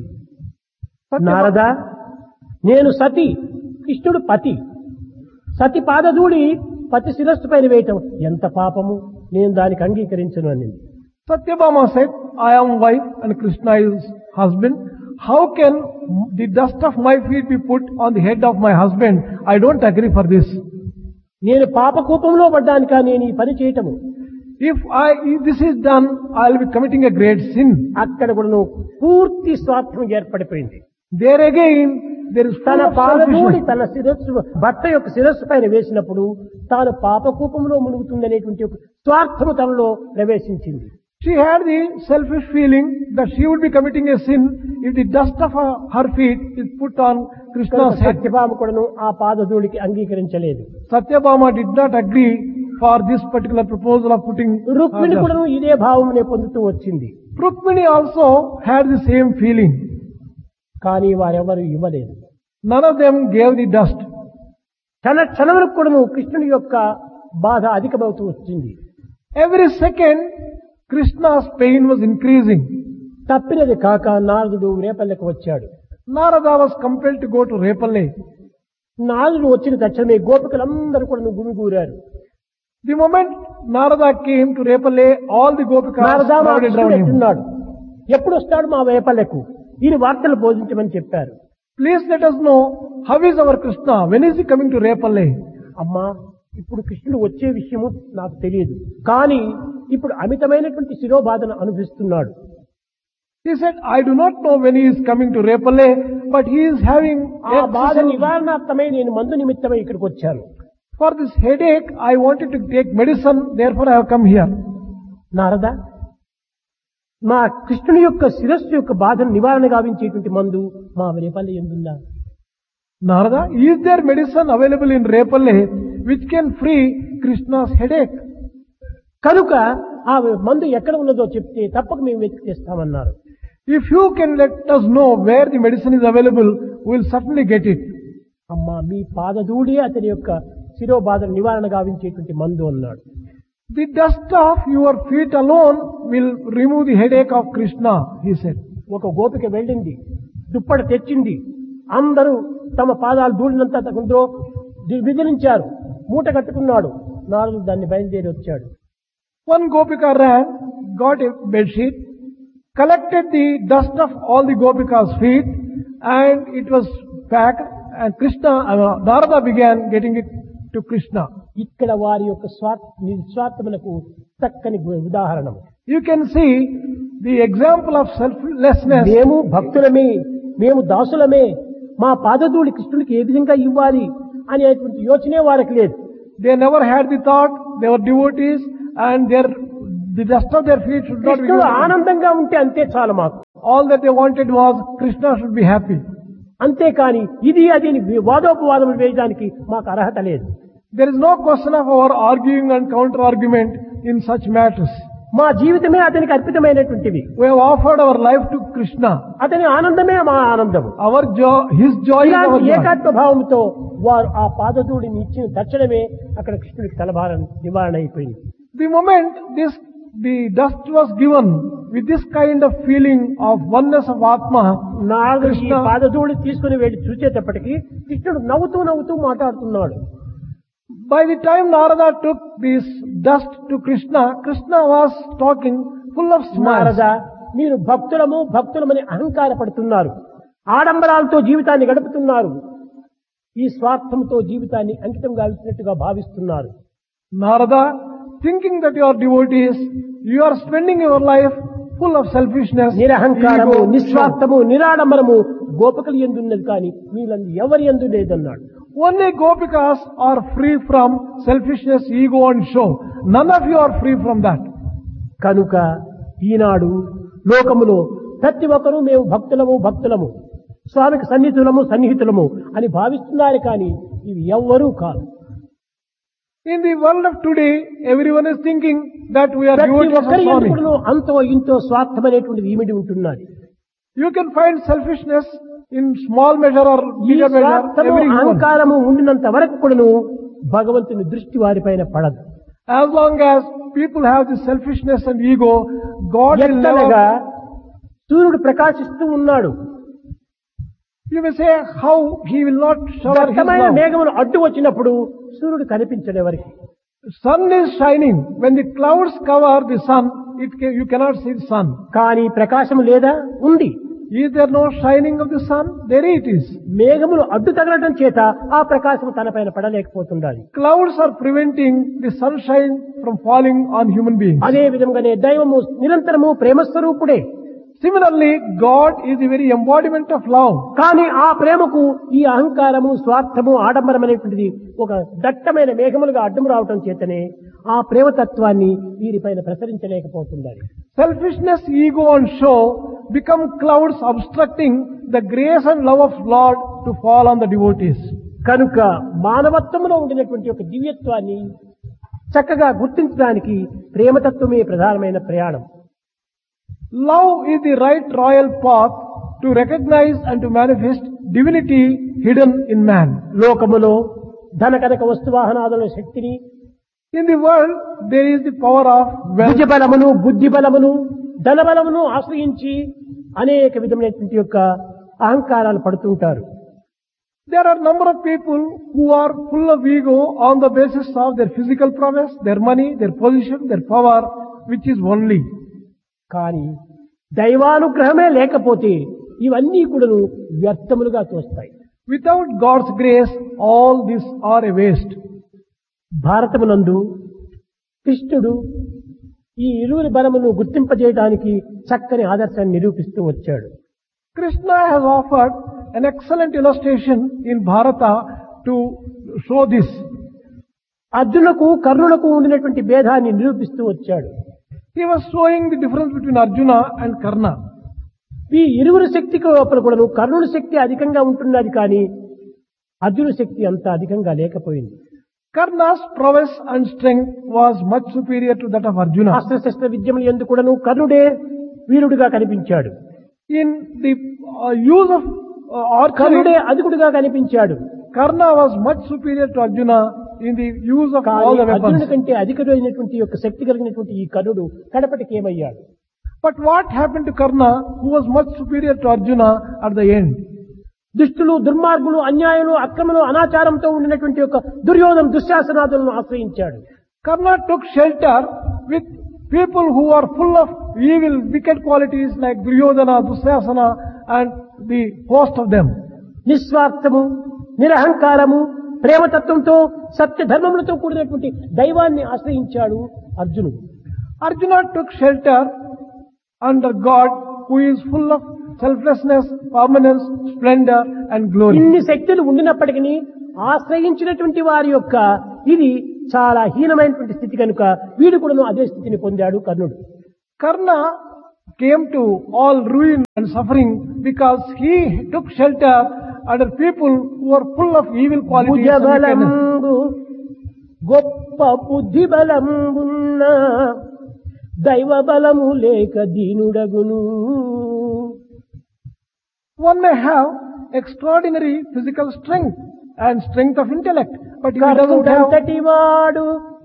నారద, నేను సతి, కృష్ణుడు పతి. సతి పాదధూళి పతి శిరస్సు పైన వేయటం ఎంత పాపము, నేను దానికి అంగీకరించను అని. Satyabhama said, I am wife and Krishna is husband. How can the dust of my feet be put on the head of my husband? I don't agree for this. నేను పాపకూపంలో పడ్డానికా నేను ఈ పని చేయటము? If this is done, I will be committing a great sin. అక్కడ కూడా పూర్తి స్వార్థం ఏర్పడిపోయింది. There again, there is full తన of పాదధూళి selfishness. తన శిరస్సు భర్త యొక్క శిరస్సు పైన వేసినప్పుడు తాను పాపకూపంలో మునుగుతుందనేటువంటి ఒక స్వార్థము తనలో ప్రవేశించింది. She had the selfish feeling that she would be committing a sin if the dust of her feet is put on Krishna's head. Satyabhama కూడాను ఆ పాదధూళికి అంగీకరించలేదు. Satyabhama did not agree for this particular proposal of putting Rukmini dust. కూడాను ఇదే భావమునే పొందుతూ వచ్చింది. Rukmini also had the same feeling. కానీ వారెవరు ఇవ్వలేదు. None of them gave the dust. క్షణములకు కూడాను కృష్ణుని యొక్క బాధ అధికమవుతూ వచ్చింది. Every second, Krishna's pain was increasing. తప్పినది కాక నారదుడు రేపల్లెకు వచ్చాడు. Narada was compelled to go to Repalle. నారదుడు వచ్చిన తక్షణమే గోపికలందరూ కూడా గుమిగూరారు. The moment Narada came to Repalle, all the Gopikas Narada మా crowded కృష్ణుడు around him. ఎట్టున్నాడు, ఎప్పుడు వస్తాడు మా రేపల్లెకు, ఈయన వార్తలు బోధించమని చెప్పారు. Please let us know how is our Krishna. When is he coming to Repalle? అమ్మా, ఇప్పుడు కృష్ణుడు వచ్చే విషయము నాకు తెలియదు, కానీ ఇప్పుడు అమితమైనటువంటి శిరోబాధను అనుభవిస్తున్నాడు. He said, I do not know when he is coming to Repalle, but he is having ఆ బాధ excessive- నివారణార్థమై నేను మందు నిమిత్తమై ఇక్కడికి వచ్చాను. For this headache, I wanted to take medicine, therefore I have come here. Narada, మా కృష్ణుని యొక్క శిరస్సు యొక్క బాధను నివారణ గావించేటువంటి మందు మా Repalle ఎందుందా? Narada, is there medicine available in Repalle which can free Krishna's headache? కనుక ఆ మందు ఎక్కడ ఉన్నదో చెప్తే తప్పక మేము వెతికి తెస్తామన్నారు. If you can let us know where the medicine is available, we will certainly get it. అమ్మా, మీ పాదధూళే అతని యొక్క శిరోబాధను నివారణ గావించేటువంటి మందు అన్నాడు. The dust of your feet alone will remove the headache of Krishna, he said. ఒక గోపిక వెళ్ళింది, దుప్పటి తెచ్చింది, అందరూ తమ పాదాలు ధూళినంతా అందులో విదిలించారు, మూట కట్టుకున్నాడు. నారదుడు దాన్ని బయలుదేరి వచ్చాడు. One Gopika ran, got a bedsheet, collected the dust of all the Gopika's feet, and it was packed, and Narada began getting it to Krishna. ఇక్కడ వారి యొక్క నిస్వార్థములకు చక్కని ఉదాహరణ. You can see the example of selflessness. మేము భక్తులమే, మేము దాసులమే, మా పాదధూళి కృష్ణుడికి ఏ విధంగా ఇవ్వాలి అనేటువంటి యోచనే వారికి లేదు. They never had the thought, they were devotees, and their The dust of their feet should not be కృష్ణుడు given. ఆనందంగా ఉంటే అంతే చాలు మాకు. All that they wanted was Krishna should be happy. అంతేకాని ఇది అది వాదోపవాదములు వేయడానికి మాకు అర్హత లేదు. There is no question of our arguing and counter-argument in such matters. మా జీవితమే అతనికి అర్పితమైనటువంటివి. We have offered our life to Krishna. అతని ఆనందమే మా ఆనందము. Our joy, His joy is our ఇలాంటి joy. ఏకాత్మ భావంతో వారు ఆ పాదధూళిని ఇచ్చిన తక్షణమే అక్కడ కృష్ణుడికి తలభారం నివారణ అయిపోయింది. The moment the dust was given with this kind of feeling of oneness of Atma, నాలుగు ఈ Krishna, పాదధూళి తీసుకుని వెళ్ళి చూసేటప్పటికి కృష్ణుడు నవ్వుతూ నవ్వుతూ మాట్లాడుతున్నాడు. by the time Narada took this dust to Krishna, Krishna was talking full of smiles. Narada, మీరు భక్తులమని అహంకార పడుతున్నారు, ఆడంబరాలతో జీవితాన్ని గడుపుతున్నారు, ఈ స్వార్థంతో జీవితాన్ని అంకితం గావించినట్టుగా భావిస్తున్నారు. Narada, thinking that you are devotees, you are spending your life full of selfishness, నిరహంకారము, ego, నిస్వార్థము, నిరాడంబరము గోపికలు ఎందున్నది కానీ మీలందు ఎవరి యందు లేదన్నాడు. Only Gopikas are free from selfishness, ego and show. None of you are free from that. కనుక ఈనాడు లోకములో ప్రతి ఒక్కరూ మేము భక్తులము స్వామికి సన్నిహితులము అని భావిస్తున్నారు కానీ ఇవి ఎవ్వరూ కాదు. In the world of today, everyone is thinking that we are ప్రతి devotees of ఒక్కరి Swami. ఎందుకు అంతో ఇంతో స్వార్థమనేటువంటిది ఈమిడి ఉంటున్నది. You can find selfishness in small measure or ఈ bigger measure. స్వార్థము Everyone. అహంకారము ఉండినంత వరకు కూడాను భగవంతుని దృష్టి వారిపైన పడదు. As long as people have this selfishness and ego, God will ఎత్తనగా never. సూర్యుడు ప్రకాశిస్తూ ఉన్నాడు. You may say how he will not shower his దట్టమైన love. మేఘములు అడ్డు వచ్చినప్పుడు సూర్యుడు కనిపించడు ఎవరికి. Sun is shining. When the clouds cover the sun, you cannot see the sun. కానీ ప్రకాశం లేదా? ఉంది. Is there no shining of the sun? There it is. మేఘములు అడ్డు తగలటం చేత ఆ ప్రకాశం తనపైన పడలేకపోతుండాలి. Clouds are preventing the sunshine from falling on human beings. అదే విధంగానే దైవము నిరంతరము ప్రేమస్వరూపుడే. Similarly, God is the very embodiment of love. కానీ ఆ ప్రేమకు ఈ అహంకారము, స్వార్థము, ఆడంబరం అనేటువంటిది ఒక దట్టమైన మేఘములుగా అడ్డం రావటం చేతనే ఆ ప్రేమతత్వాన్ని వీరిపైన ప్రసరించలేకపోతున్నారు. Selfishness, ego and show become clouds obstructing the grace and love of Lord to fall on the devotees. కనుక మానవత్వంలో ఉండినటువంటి ఒక దివ్యత్వాన్ని చక్కగా గుర్తించడానికి ప్రేమతత్వమే ప్రధానమైన ప్రయాణం. Love is the right royal path to recognize and to manifest divinity hidden in man. లోకములో ధన కనక వస్తువాహనాదుల శక్తిని, In the world, there is the power of wealth. భుజబలమును, బుద్ధి బలమును, ధన బలమును ఆశ్రయించి అనేక విధమైనటువంటి యొక్క అహంకారాలు పడుతుంటారు. There are number of people who are full of ego on the basis of their physical prowess, their money, their position, their power, which is only. కానీ దైవానుగ్రహమే లేకపోతే ఇవన్నీ కూడాను వ్యర్థములుగా తోస్తాయి. Without God's grace, all these are a waste. భారతమునందు కృష్ణుడు ఈ ఇరువురి బలమును గుర్తింపజేయడానికి చక్కని ఆదర్శాన్ని నిరూపిస్తూ వచ్చాడు. Krishna has offered an excellent illustration in Bharata to show this. అర్జునులకు కర్ణులకు ఉండినటువంటి భేదాన్ని నిరూపిస్తూ వచ్చాడు. He was showing the difference between Arjuna and Karna. ఈ ఇరువురు శక్తికి లోపల కూడాను కర్ణుని శక్తి అధికంగా ఉంటున్నది కానీ అర్జున శక్తి అంత అధికంగా లేకపోయింది. Karna's prowess and strength was much superior to that of Arjuna. అస్త్రశస్త్ర విద్యములు యందు కూడాను కర్ణుడే వీరుడిగా కనిపించాడు. In the use of archery, కర్ణుడే అధికుడిగా కనిపించాడు. Karna was much superior to Arjuna in the use of all కానీ the అర్జునుడి weapons. కంటే అధికమైనటువంటి యొక్క శక్తి కలిగినటువంటి ఈ కర్ణుడు కడపటికి ఏమయ్యాడు? But what happened to Karna, who was much superior to Arjuna at the end? దుష్టులు, దుర్మార్గులు, అన్యాయులు, అక్రమలు, అనాచారంతో ఉండినటువంటి యొక్క Duryodhana దుశ్శాసనాదులను ఆశ్రయించాడు. Karna took shelter with people who are full of evil, wicked qualities like Duryodhana, Dusyasana and the host of them. నిస్వార్థము, నిరహంకారము, ప్రేమతత్వంతో సత్య ధర్మములతో కూడినటువంటి దైవాన్ని ఆశ్రయించాడు అర్జునుడు. Arjuna took shelter under God, who is full of selflessness, permanence, splendor and glory. ఇన్ని శక్తులు ఉండినప్పటికీ ఆశ్రయించినటువంటి వారి యొక్క ఇది చాలా హీనమైనటువంటి స్థితి కనుక వీడు కూడాను అదే స్థితిని పొందాడు కర్ణుడు. Karna came to all ruin and suffering because he took shelter under people who were full of evil qualities and wickedness. భుజబలంబు గొప్ప బుద్ధి బలంబున్న దైవ బలము లేక దీనుడగును. One may have extraordinary physical strength and strength of intellect, but if he doesn't have, కర్ణుడంతటి వాడు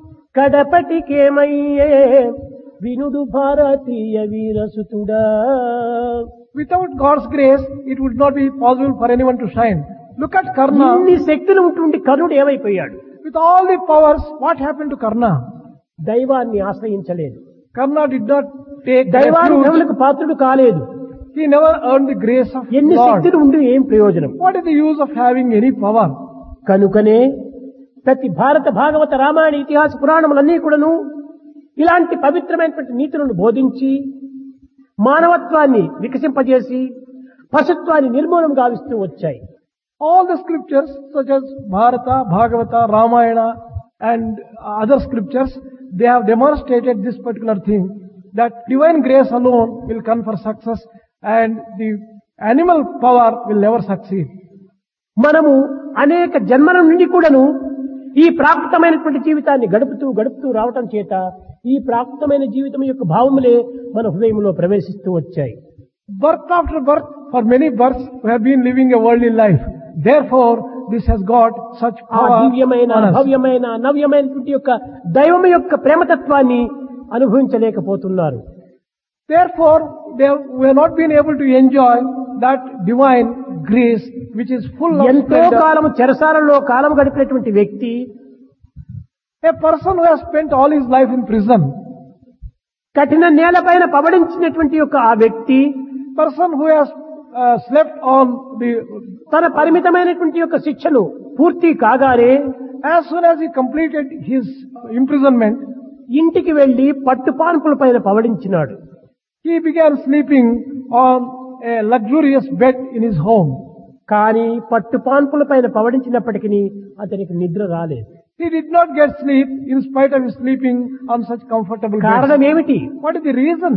కడపటికేమయ్యే వినుడు భారతీయ వీరసుతుడా. without God's grace, it would not be possible for anyone to shine. Look at Karna. ఇన్ని శక్తులు ఉంటుండి కర్ణుడు ఏమైపోయాడు? With all the powers, what happened to Karna? దైవాన్ని ఆశ్రయించలేదు. Karna did not take refuge. దైవానుగ్రహములకు పాత్రుడు కాలేదు. He never earned the grace of ఎన్ని Lord. శక్తులు ఉండి ఏం ప్రయోజనం? What is the use of having any power? కనుకనే ప్రతి భారత భాగవత రామాయణ ఇతిహాస పురాణములన్నీ కూడాను ఇలాంటి పవిత్రమైనటువంటి నీతులను బోధించి మానవత్వాన్ని వికసింపజేసి పశుత్వాన్ని నిర్మూలన గావిస్తూ వచ్చాయి. All the scriptures such as Bharata, Bhagavata, Ramayana and other scriptures, they have demonstrated this particular thing, that divine grace alone will confer success and the animal power will never succeed. మనము అనేక జన్మల నుండి కూడాను ఈ ప్రాకృతమైనటువంటి జీవితాన్ని గడుపుతూ రావటం చేత ఈ ప్రాకృతమైన జీవితం యొక్క భావములే మన హృదయంలో ప్రవేశిస్తూ వచ్చాయి. Birth after birth, for many births, we have been living a worldly life. Therefore, this has got such ఆ power దివ్యమైన on us. భవ్యమైన నవ్యమైనటువంటి యొక్క దైవం యొక్క ప్రేమతత్వాన్ని అనుభవించలేకపోతున్నారు. Therefore, we have not been able to enjoy that divine grace which is full of ఎంతో splendor. కాలము చెరసాలలో కాలం గడిపినటువంటి వ్యక్తి, A person who has spent all his life in prison, కఠిన నేలపైన పబడించినటువంటి యొక్క ఆ వ్యక్తి person who has slept on the, తన పరిమితమైనటువంటి యొక్క శిక్షను పూర్తి కాగానే as soon as he completed his imprisonment, ఇంటికి వెళ్లి పట్టుపాన్పుల పైన పవడించినాడు. he began sleeping on a luxurious bed in his home. కానీ పట్టుపాన్పుల పైన పవడించినప్పటికీ అతనికి నిద్ర రాలేదు. He did not get sleep in spite of his sleeping on such comfortable కారణం beds. ఏమిటి? What is the reason?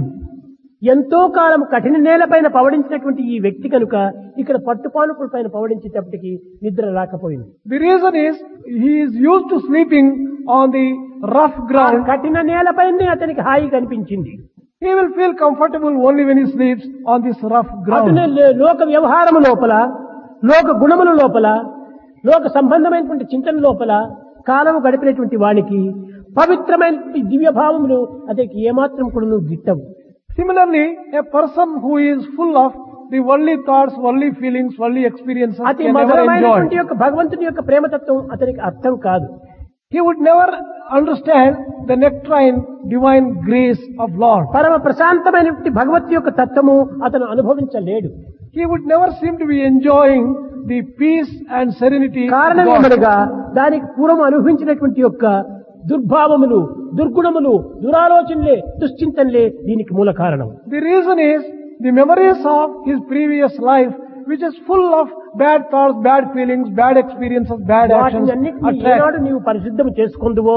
ఎంతో కాలం కఠిన నేలపైన పవడించినటువంటి ఈ వ్యక్తి కనుక ఇక్కడ పట్టుపాన్పుల పైన పవడించేటప్పటికి నిద్ర రాకపోయింది. The reason is he is used to sleeping on the rough ఆ ground. కఠిన నేలపైనే అతనికి హాయి కనిపించింది. He will feel comfortable only when he sleeps on this rough అతనే ground. లోక వ్యవహారము లోపల, లోక గుణముల లోపల, లోక సంబంధమైనటువంటి చింతన లోపల కాలము గడిపినటువంటి వానికి పవిత్రమైనటువంటి దివ్య భావములు అతనికి ఏమాత్రం కూడా గిట్టవు. Similarly, a person who is full of the worldly thoughts, worldly feelings, worldly experiences అతి can never మధురమైనటువంటి enjoy. యొక్క భగవంతుని యొక్క ప్రేమతత్వం అతనికి అర్థం కాదు. He would never understand the nectarine divine grace of Lord. పరమ ప్రశాంతమైనటువంటి భగవత్ యొక్క తత్వము అతను అనుభవించలేడు. He would never seem to be enjoying the peace and serenity of కారణం God. ఏమనగా దానికి పూర్వం అనుభవించినటువంటి యొక్క దుర్భావములు, దుర్గుణములు, దురాలోచనలే, దుశ్చింతనలే దీనికి మూల కారణం. The reason is the memories of his previous life, which is full of bad thoughts, bad feelings, bad experiences, bad actions. వాటిని అన్నిటినీ attract. ఏనాడు నీవు పరిశుద్ధం చేసుకుందువో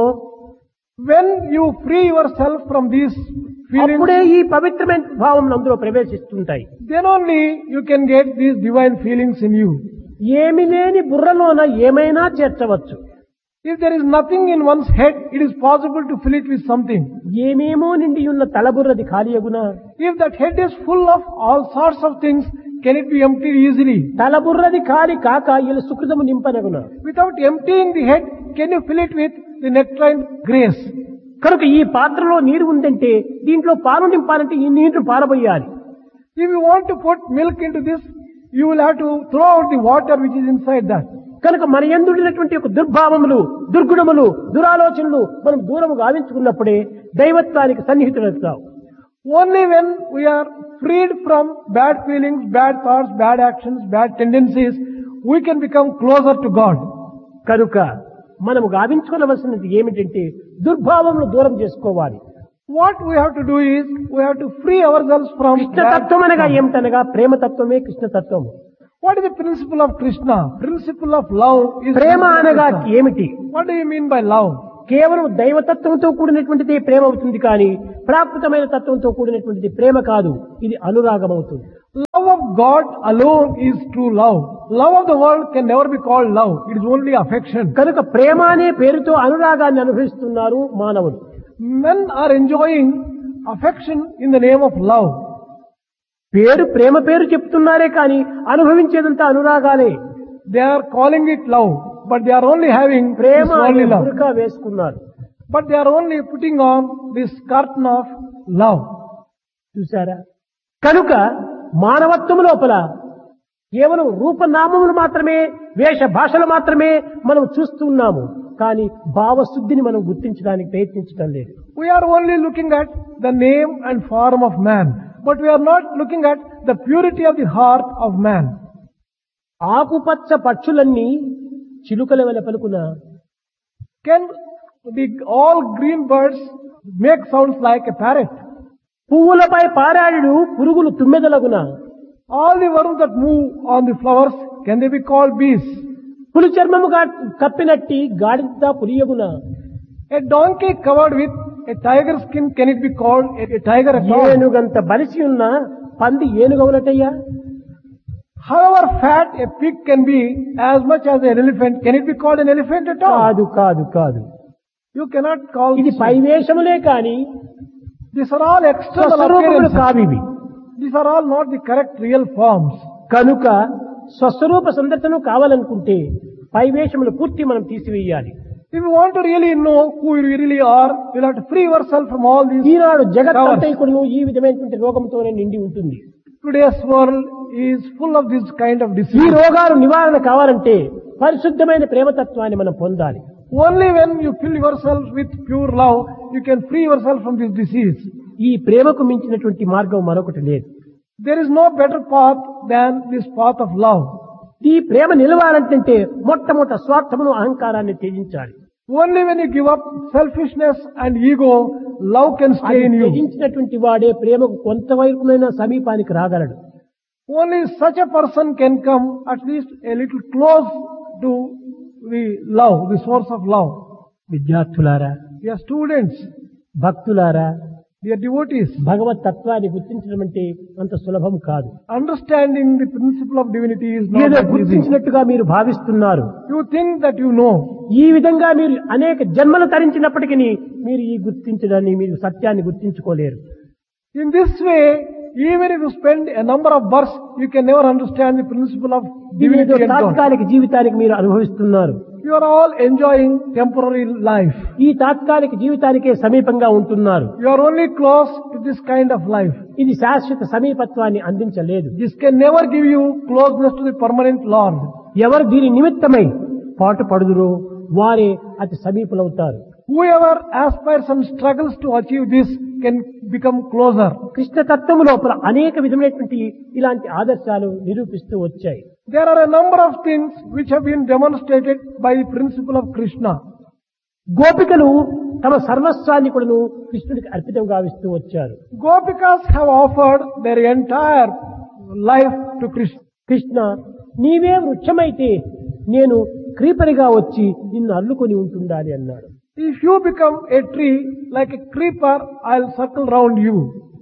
When you free yourself from these feelings, అప్పుడే ఈ పవిత్రమైన భావం అందులో ప్రవేశిస్తుంటాయి. then only you can get these divine feelings in you. ఏమి లేని బుర్రలోన ఏమైనా చేర్చవచ్చు. If there is nothing in one's head, it is possible to fill it with something. ఏమేమో నిండి ఉన్న తలబుర్రది ఖాళీయగునా? If that head is full of all sorts of things, can it be emptied easily? తలబుర్రది ఖాళీ కాక ఇలా సుకృతము నింపనగునా? Without emptying the head, can you fill it with the nectarine grace? కనుక ఈ పాత్రలో నీరు ఉందంటే దీంట్లో పాలు నింపాలంటే ఈ నీరు పారబోయాలి. If you want to put milk into this, you will have to throw out the water which is inside that. కనుక మన యందుడినటువంటి ఒక దుర్భావములు, దుర్గుణములు, దురాలోచనలు మనం దూరము గావించుకున్నప్పుడే దైవత్వానికి సన్నిహితులవుతాం. Only when we are freed from bad feelings, bad thoughts, bad actions, bad tendencies, we can become closer to God. కనుక మనము గావించుకోవలసినది ఏమిటంటే దుర్భావములు దూరం చేసుకోవాలి. What we have to do is, we have to free ourselves from కృష్ణతత్వం అనగా bad. ఏమిటనగా ప్రేమతత్వమే కృష్ణతత్వము. What is the principle of Krishna? Principle of love is ప్రేమ అనగా Krishna. ఏమిటి? What do you mean by love? కేవలం దైవతత్వంతో కూడినటువంటిది ప్రేమ అవుతుంది కానీ ప్రాకృతమైన తత్వంతో కూడినటువంటిది ప్రేమ కాదు. ఇది అనురాగం అవుతుంది. Love of God alone is true love. Love of the world can never be called love. It is only affection. కనుక ప్రేమ అనే పేరుతో అనురాగాన్ని అనుభవిస్తున్నారు మానవులు. Men are enjoying affection in the name of love. ప్రేమ పేరు చెప్తున్నారే కానీ అనుభవించేదంతా అనురాగాలే. They are calling it love, but they are only having Prema this అనే only love. బురకా వేసుకున్నారు. But they are only putting on this curtain of love. చూసారా? కనుక మానవత్వం లోపల కేవలం రూపనామములు మాత్రమే, వేష భాషలు మాత్రమే మనం చూస్తున్నాము. కానీ భావశుద్ధిని మనం గుర్తించడానికి ప్రయత్నించడం లేదు. We are only looking at the name and form of man, but we are not looking at the purity of the heart of man. ఆకుపచ్చ పక్షులన్నీ చిలుకల వలె పలుకున, Can all green birds make sounds like a parrot? పువ్వులపై పారాడు పురుగులు తుమ్మెదలగున, All the worms that move on the flowers, can they be called bees? పులి చర్మముగా కప్పినట్టి గాడిద పులియగున, A donkey covered with a tiger skin, can it be called a tiger at all? ఏనుగంత బలిసి ఉన్న పంది ఏనుగవునటయ్యా. However fat a pig can be, as much as an elephant, can it be called an elephant at all? కాదు కాదు కాదు. You cannot call ఇది this. పైవేషములే కాని These are all external స్వస్వరూపములు appearances. కావివి. These are all not the correct real forms. కనుక స్వస్వరూప సందర్శనం కావాలనుకుంటే పైవేషములు పూర్తి మనం తీసివేయాలి. If you want to really know who you really are, you'll have to free yourself from all these. ఈనాడు జగత్తంతైకుడును ఈ విధమైనటువంటి రోగంతోనే నిండి ఉంటుంది. Today's world is full of this kind of ఈ disease. రోగాలు నివారణ కావాలంటే పరిశుద్ధమైన ప్రేమతత్వాన్ని మనం పొందాలి. Only when you fill yourself with pure love, you can free yourself from this disease. ఈ ప్రేమకు మించినటువంటి మార్గం మరొకటి లేదు. There is no better path than this path of love. ఈ ప్రేమ నిలవాలంటే మొట్టమొదట స్వార్థమును అహంకారాన్ని త్యజించాలి. Only when you give up selfishness and ego, love can stay in you. త్యజించినటువంటి వాడే ప్రేమకు కొంతవరకునైనా సమీపానికి రాగలడు. Only such a person can come at least a little close to the love, the source of love. విద్యార్థులారా, Dear students, భక్తులారా, dear devotees, భగవత్ తత్వాన్ని గుర్తించడం అంటే అంత సులభం కాదు. understanding the principle of divinity is not ఏదో that easy. గుర్తించినట్టుగా మీరు భావిస్తున్నారు. You think that you know. ఈ విధంగా మీరు అనేక జన్మలు తరించినప్పటికీ మీరు ఈ గుర్తించడాన్ని, మీరు సత్యాన్ని గుర్తించుకోలేరు. In this way, even if you spend a number of births, you can never understand the principle of ఇదేదో divinity and God. తాత్కాలిక జీవితానికి మీరు అనుభవిస్తున్నారు. You are all enjoying temporary life. ఈ తాత్కాలిక జీవితానికే సమీపంగా ఉంటున్నారు. You are only close to this kind of life. ఇది శాశ్వత సమీపత్వాన్ని అందించలేదు. This can never give you closeness to the permanent Lord. ఎవరు దీని నిమిత్తమై పాటు పడుదురో వారే అతి సమీపులవుతారు. Whoever aspires and struggles to achieve this can become closer. Krishna తత్వము లోపల అనేక విధమైనటువంటి ఇలాంటి ఆదర్శాలు నిరూపిస్తూ వచ్చాయి. There are a number of things which have been demonstrated by the principle of Krishna. గోపికలు తమ సర్వస్వాన్ని కూడాను కృష్ణుడికి అర్పితం గావిస్తూ వచ్చారు. Gopikas have offered their entire life to Krishna. Krishna, నీవే వృక్షమైతే నేను క్రీపరిగా వచ్చి నిన్ను అల్లుకొని ఉంటుండాలి అన్నాడు. If you become a tree, like a creeper, I'll circle round you.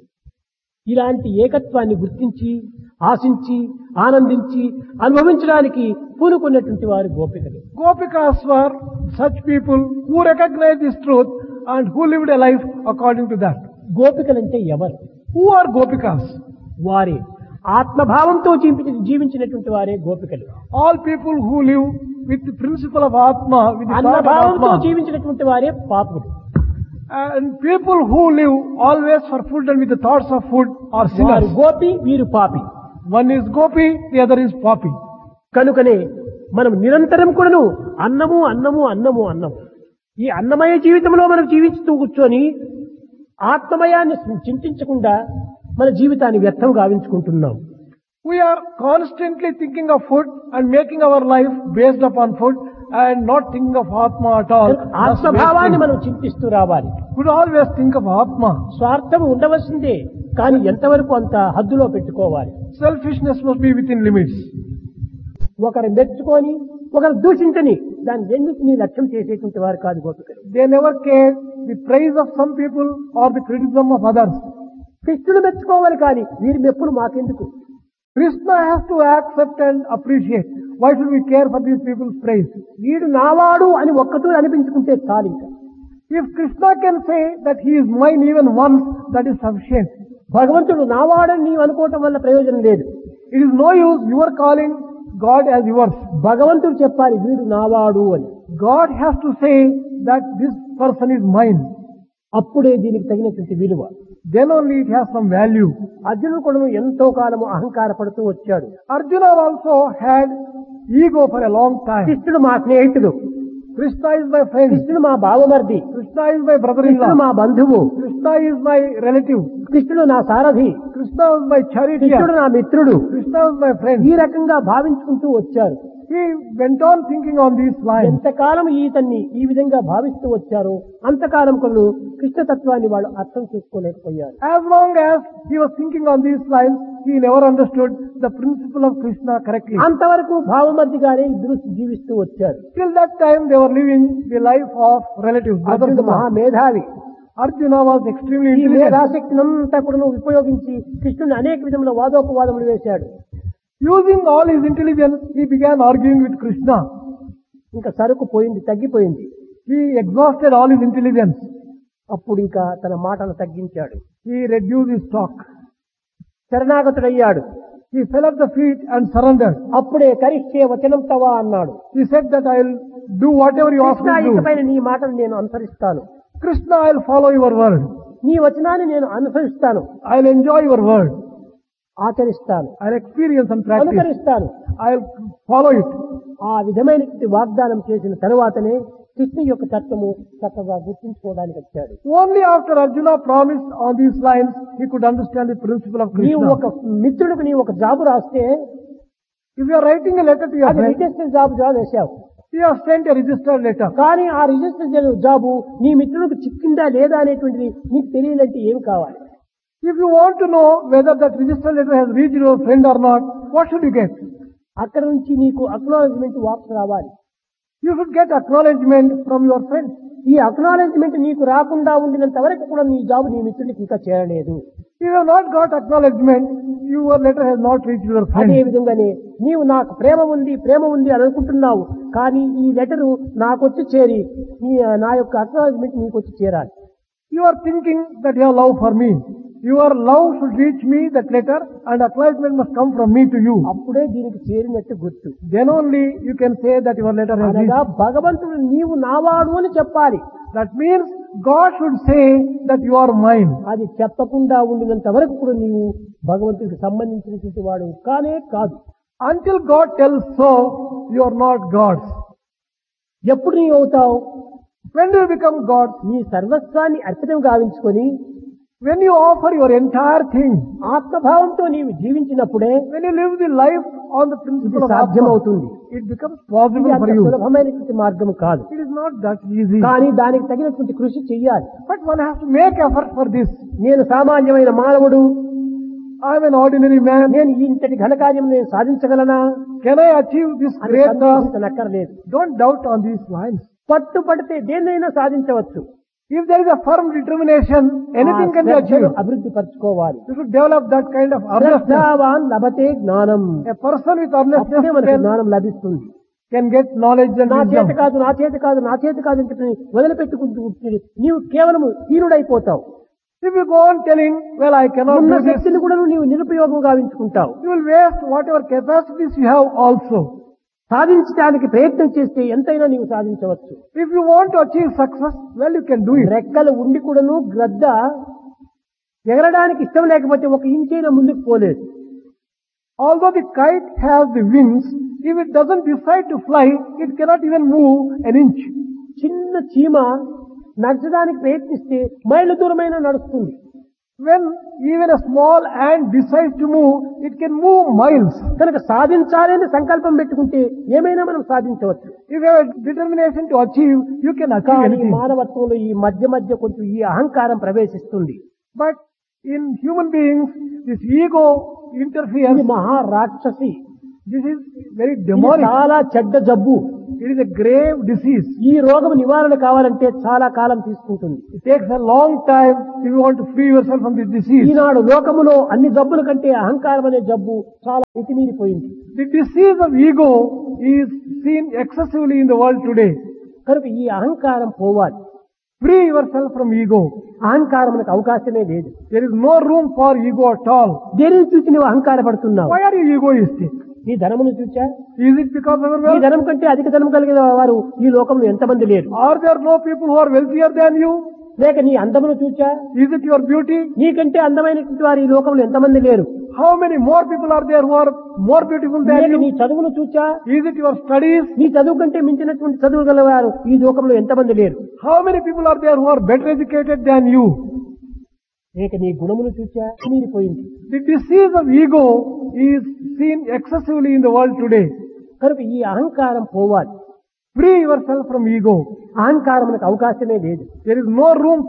ఇలాంటి ఏకత్వాన్ని గుర్తించి, ఆశించి, ఆనందించి, అనుభవించడానికి పూనుకున్నటువంటి వారు గోపికలు. Gopikas were such people who recognized this truth and who lived a life according to that. గోపికలంటే ఎవరు? Who are Gopikas? వారే ఆత్మభావంతో జీవించినటువంటి వారే గోపికలు. All people who live with the principle of Atma, with the thought of అన్నభావంతో Atma. జీవించినటువంటి వారే పాపులు. And people who live always for food and with the thoughts of food are వారు sinners. Gopi, వీరు పాపి. One is Gopi, the other is Papi. కనుకనే మనం నిరంతరం కూడాను అన్నము అన్నము అన్నము అన్నము ఈ అన్నమయ జీవితంలో మనం జీవిస్తూ కూర్చొని ఆత్మమయాన్ని చింతించకుండా మన జీవితాన్ని వ్యర్థం గావించుకుంటున్నాం. We are constantly thinking of food and making our life based upon food and not thinking of Atma at all. ఆత్మభావాన్ని మనం చింతిస్తూ రావాలి. We should always think of Atma. స్వార్థం ఉండవలసిందే, కానీ ఎంతవరకు అంత హద్దులో పెట్టుకోవాలి. Selfishness must be within limits. ఒకరు మెచ్చుకొని ఒకరు దూషించని దాని రెండింటిని లక్ష్యం చేసేటువంటి వారు కాదు గోపికలు. They never cared the praise of some people or the criticism of others. కృష్ణుడు మెచ్చుకోవాలి కానీ వీరి మెప్పులు మాకెందుకు? Krishna has to accept and appreciate. Why should we care for these people's praise? వీడు నావాడు అని ఒక్కతూ అనిపించుకుంటే చాలు. ఇంకా If Krishna can say that he is mine even once, that is sufficient. భగవంతుడు నావాడని నీవు అనుకోవటం వల్ల ప్రయోజనం లేదు. It is no use you are calling God as yours. భగవంతుడు చెప్పాలి వీడు నావాడు అని. God has to say that this person is mine. అప్పుడే దీనికి తగినటువంటి విలువ. Then only it has some value. అర్జునుడు కూడా ఎంతో కాలము అహంకార పడుతూ వచ్చాడు. Arjuna also had ego for a long time. కృష్ణుడు మా స్నేహితుడు, Krishna is my friend. కృష్ణుడు మా బావమర్ది, Krishna is my కృష్ణుడు brother-in-law. మా బంధువు, Krishna is my relative. కృష్ణుడు నా సారథి, Krishna is my కృష్ణుడు charioteer. నా మిత్రుడు. Krishna is my friend. ఈ రకంగా భావించుకుంటూ వచ్చారు. He went on thinking on these lines. ఎంతకాలం ఈతన్ని ఈ విధంగా భావిస్తూ వచ్చారో అంతకాలం కొలు కృష్ణతత్వాన్ని వాళ్ళు అర్థం చేసుకోలేకపోయారు. As long as he was thinking on these lines, he never understood the principle of Krishna correctly. అంతవరకు భావమర్దిగానే ఇద్దరు జీవిస్తూ వచ్చారు. Till that time they were living the life of relatives. అర్జునుడు మహామేధావి. Arjuna was extremely ఈ intelligent. మేధాశక్తిని అంతా కూడా ఉపయోగించి కృష్ణుని అనేక విధముల వాదోపవాదములు వేశాడు. Using all his intelligence, he began arguing with Krishna. ఇంకా సరుకు పోయింది, తగ్గిపోయింది. He exhausted all his intelligence. అప్పుడు ఇంకా తన మాటను తగ్గించాడు. He reduced his talk. శరణాగతుడయ్యాడు. He fell at the feet and surrendered. అప్పుడే కరిష్యే వచనం తవా అన్నాడు. He said that I will do whatever you ask Krishna me to do. ఇకపైన నీ మాటను నేను అనుసరిస్తాను. Krishna, I will follow your word. నీ వచనాన్ని నేను అనుసరిస్తాను, I will enjoy your word. ఆచరిస్తాను, I will experience and practice. అనుకరిస్తాను. I will follow it. ఆ విధమైనటువంటి వాగ్దానం చేసిన తరువాతనే కృష్ణ యొక్క తత్వము చక్కగా గుర్తించుకోవడానికి వచ్చాడు. Only after Arjuna promised on these lines, he could understand the principle of నీవు Krishna. ఒక మిత్రుడికి నీవు ఒక జాబు రాస్తే If you are writing a letter to your అది friend, రిజిస్టర్ జాబ్ వేశావు. you have sent a registered letter. కానీ ఆ register job నీ మిత్రుడికి చిక్కిందా లేదా అనేటువంటిది నీకు తెలియాలంటే ఏమి కావాలి? If you want to know whether that registered letter has reached your friend or not, what should you get? అక్కడ నుంచి నీకు అక్నాలెడ్జ్మెంట్ వాపసు రావాలి. You should get acknowledgement from your friend. ఈ అక్నాలెడ్జ్మెంట్ నీకు రాకుండా ఉండినంత వరకు కూడా నీ జాబ్ నీ మిత్రుడికి ఇంకా చేరలేదు. If you have not got acknowledgement, your letter has not reached your అదే friend. విధంగానే నీవు నాకు ప్రేమ ఉంది అని అనుకుంటున్నావు, కానీ ఈ లెటరు నాకొచ్చి చేరి నా యొక్క అక్నాలెడ్జ్మెంట్ నీకు వచ్చి చేరాలి. You are thinking that you have love for me. Your love should reach me, that letter, and acknowledgement must come from me to you. అప్పుడే దీనికి చేరినట్టు గుర్తు. Then only you can say that your letter has అనగా reached. భగవంతుడు నీవు నావాడు అని చెప్పాలి. That means God should say that you are mine. అది చెప్పకుండా ఉండినంత వరకు కూడా నీవు భగవంతుడికి సంబంధించినటువంటి వాడు కానే కాదు. Until God tells so, you are not God's. ఎప్పుడు నీవు అవుతావు? When do you become God? నీ సర్వస్వాన్ని అర్పితం గావించుకొని When you offer your entire thing. ఆత్మభావంతో నీవు జీవించినప్పుడే When you live the life on the ఇది principle of సాధ్యమవుతుంది. Atma, it becomes ఇది possible for అంత you. సులభమైనటువంటి మార్గం కాదు. It is not that easy. కానీ దానికి తగినటువంటి కృషి చెయ్యాలి. But one has to make effort for this. నేను సామాన్యమైన మానవుడు, I am an ordinary man. నేను ఇంతటి ఘనకార్యం నేను సాధించగలనా Can I achieve this అని great task? సందేహించనక్కర్లేదు. Don't doubt on these lines. పట్టుపడితే దేన్నైనా సాధించవచ్చు. If there is a firm determination, anything can be achieved. అభివృద్ధి పరచుకోవాలి. You should develop that kind of earnestness. శ్రద్ధావాన్ లభతే జ్ఞానం. A person with అప్పుడే earnestness మనకి can, జ్ఞానం లభిస్తుంది. can get knowledge and నా చేత wisdom. కాదు నా చేత కాదు నా చేత కాదు అని చెప్పి వదిలిపెట్టుకుంటూ కూర్చుని నీవు కేవలం హీనుడైపోతావు. If you go on telling, well, I cannot ఉన్న do this, శక్తిని కూడా నీవు నిరుపయోగం గావించుకుంటావు. you will waste whatever capacities you have also. సాధించడానికి ప్రయత్నం చేస్తే ఎంతైనా నీవు సాధించవచ్చు. If you want to achieve success, well, you can do it. రెక్కలు ఉండి కూడాను గ్రద్ద ఎగరడానికి ఇష్టం లేకపోతే ఒక ఇంచైనా ముందుకు పోలేదు. Although the kite has the wings, if it doesn't decide to fly, it cannot even move an inch. చిన్న చీమ నడచడానికి ప్రయత్నిస్తే మైళ్ళ దూరమైనా నడుస్తుంది. When even a small ant decides to move, it can move miles. కనుక సాధించాలని సంకల్పం పెట్టుకుంటే ఏమైనా మనం సాధించవచ్చు. If you have a determination to achieve, you can achieve కానీ anything. మానవత్వంలో ఈ మధ్య కొంచెం ఈ అహంకారం ప్రవేశిస్తుంది. But in human beings, this ego ఇది interferes. మహారాక్షసి. This is very ఇది demonic. చాలా చెడ్డ జబ్బు. It is a grave disease. ఈ రోగం నివారణ కావాలంటే చాలా కాలం తీసుకుంటుంది. It takes a long time if you want to free yourself from this disease. ఈనాడు లోకములో అన్ని జబ్బుల కంటే అహంకారం అనే జబ్బు చాలా మితిమీరిపోయింది. The disease of ego is seen excessively in the world today. కనుక ఈ అహంకారం పోవాలి. Free yourself from ego. అహంకారమునకు అవకాశమే లేదు. There is no room for ego at all. దేనిని చూసి నువ్వు అహంకారపడుతున్నావు? Why are you egoistic? నీ ధనమును చూచా? Is it because of your నీ wealth? ధనం కంటే అధిక ధనం కలిగిన వారు ఈ లోకంలో ఎంతమంది లేరు? Are there no people who are wealthier than you? లేక నీ అందమును చూచా? Is it your beauty? నీకంటే అందమైనటువంటి వారు ఈ లోకంలో ఎంతమంది లేరు? How many more people are there who are more beautiful than లేక నీ you? చదువును చూచా? Is it your studies? నీ చదువు కంటే మించినటువంటి చదువు గలవారు ఈ లోకంలో ఎంతమంది లేరు? How many people are there who are better educated than you? లేక నీ గుణమును చూచా? మీరిపోయింది. The disease of ego is seen excessively in the world today. కనుక ఈ అహంకారం పోవాలి. Free yourself from ego. అహంకారమునకు అవకాశమే లేదు. There is no room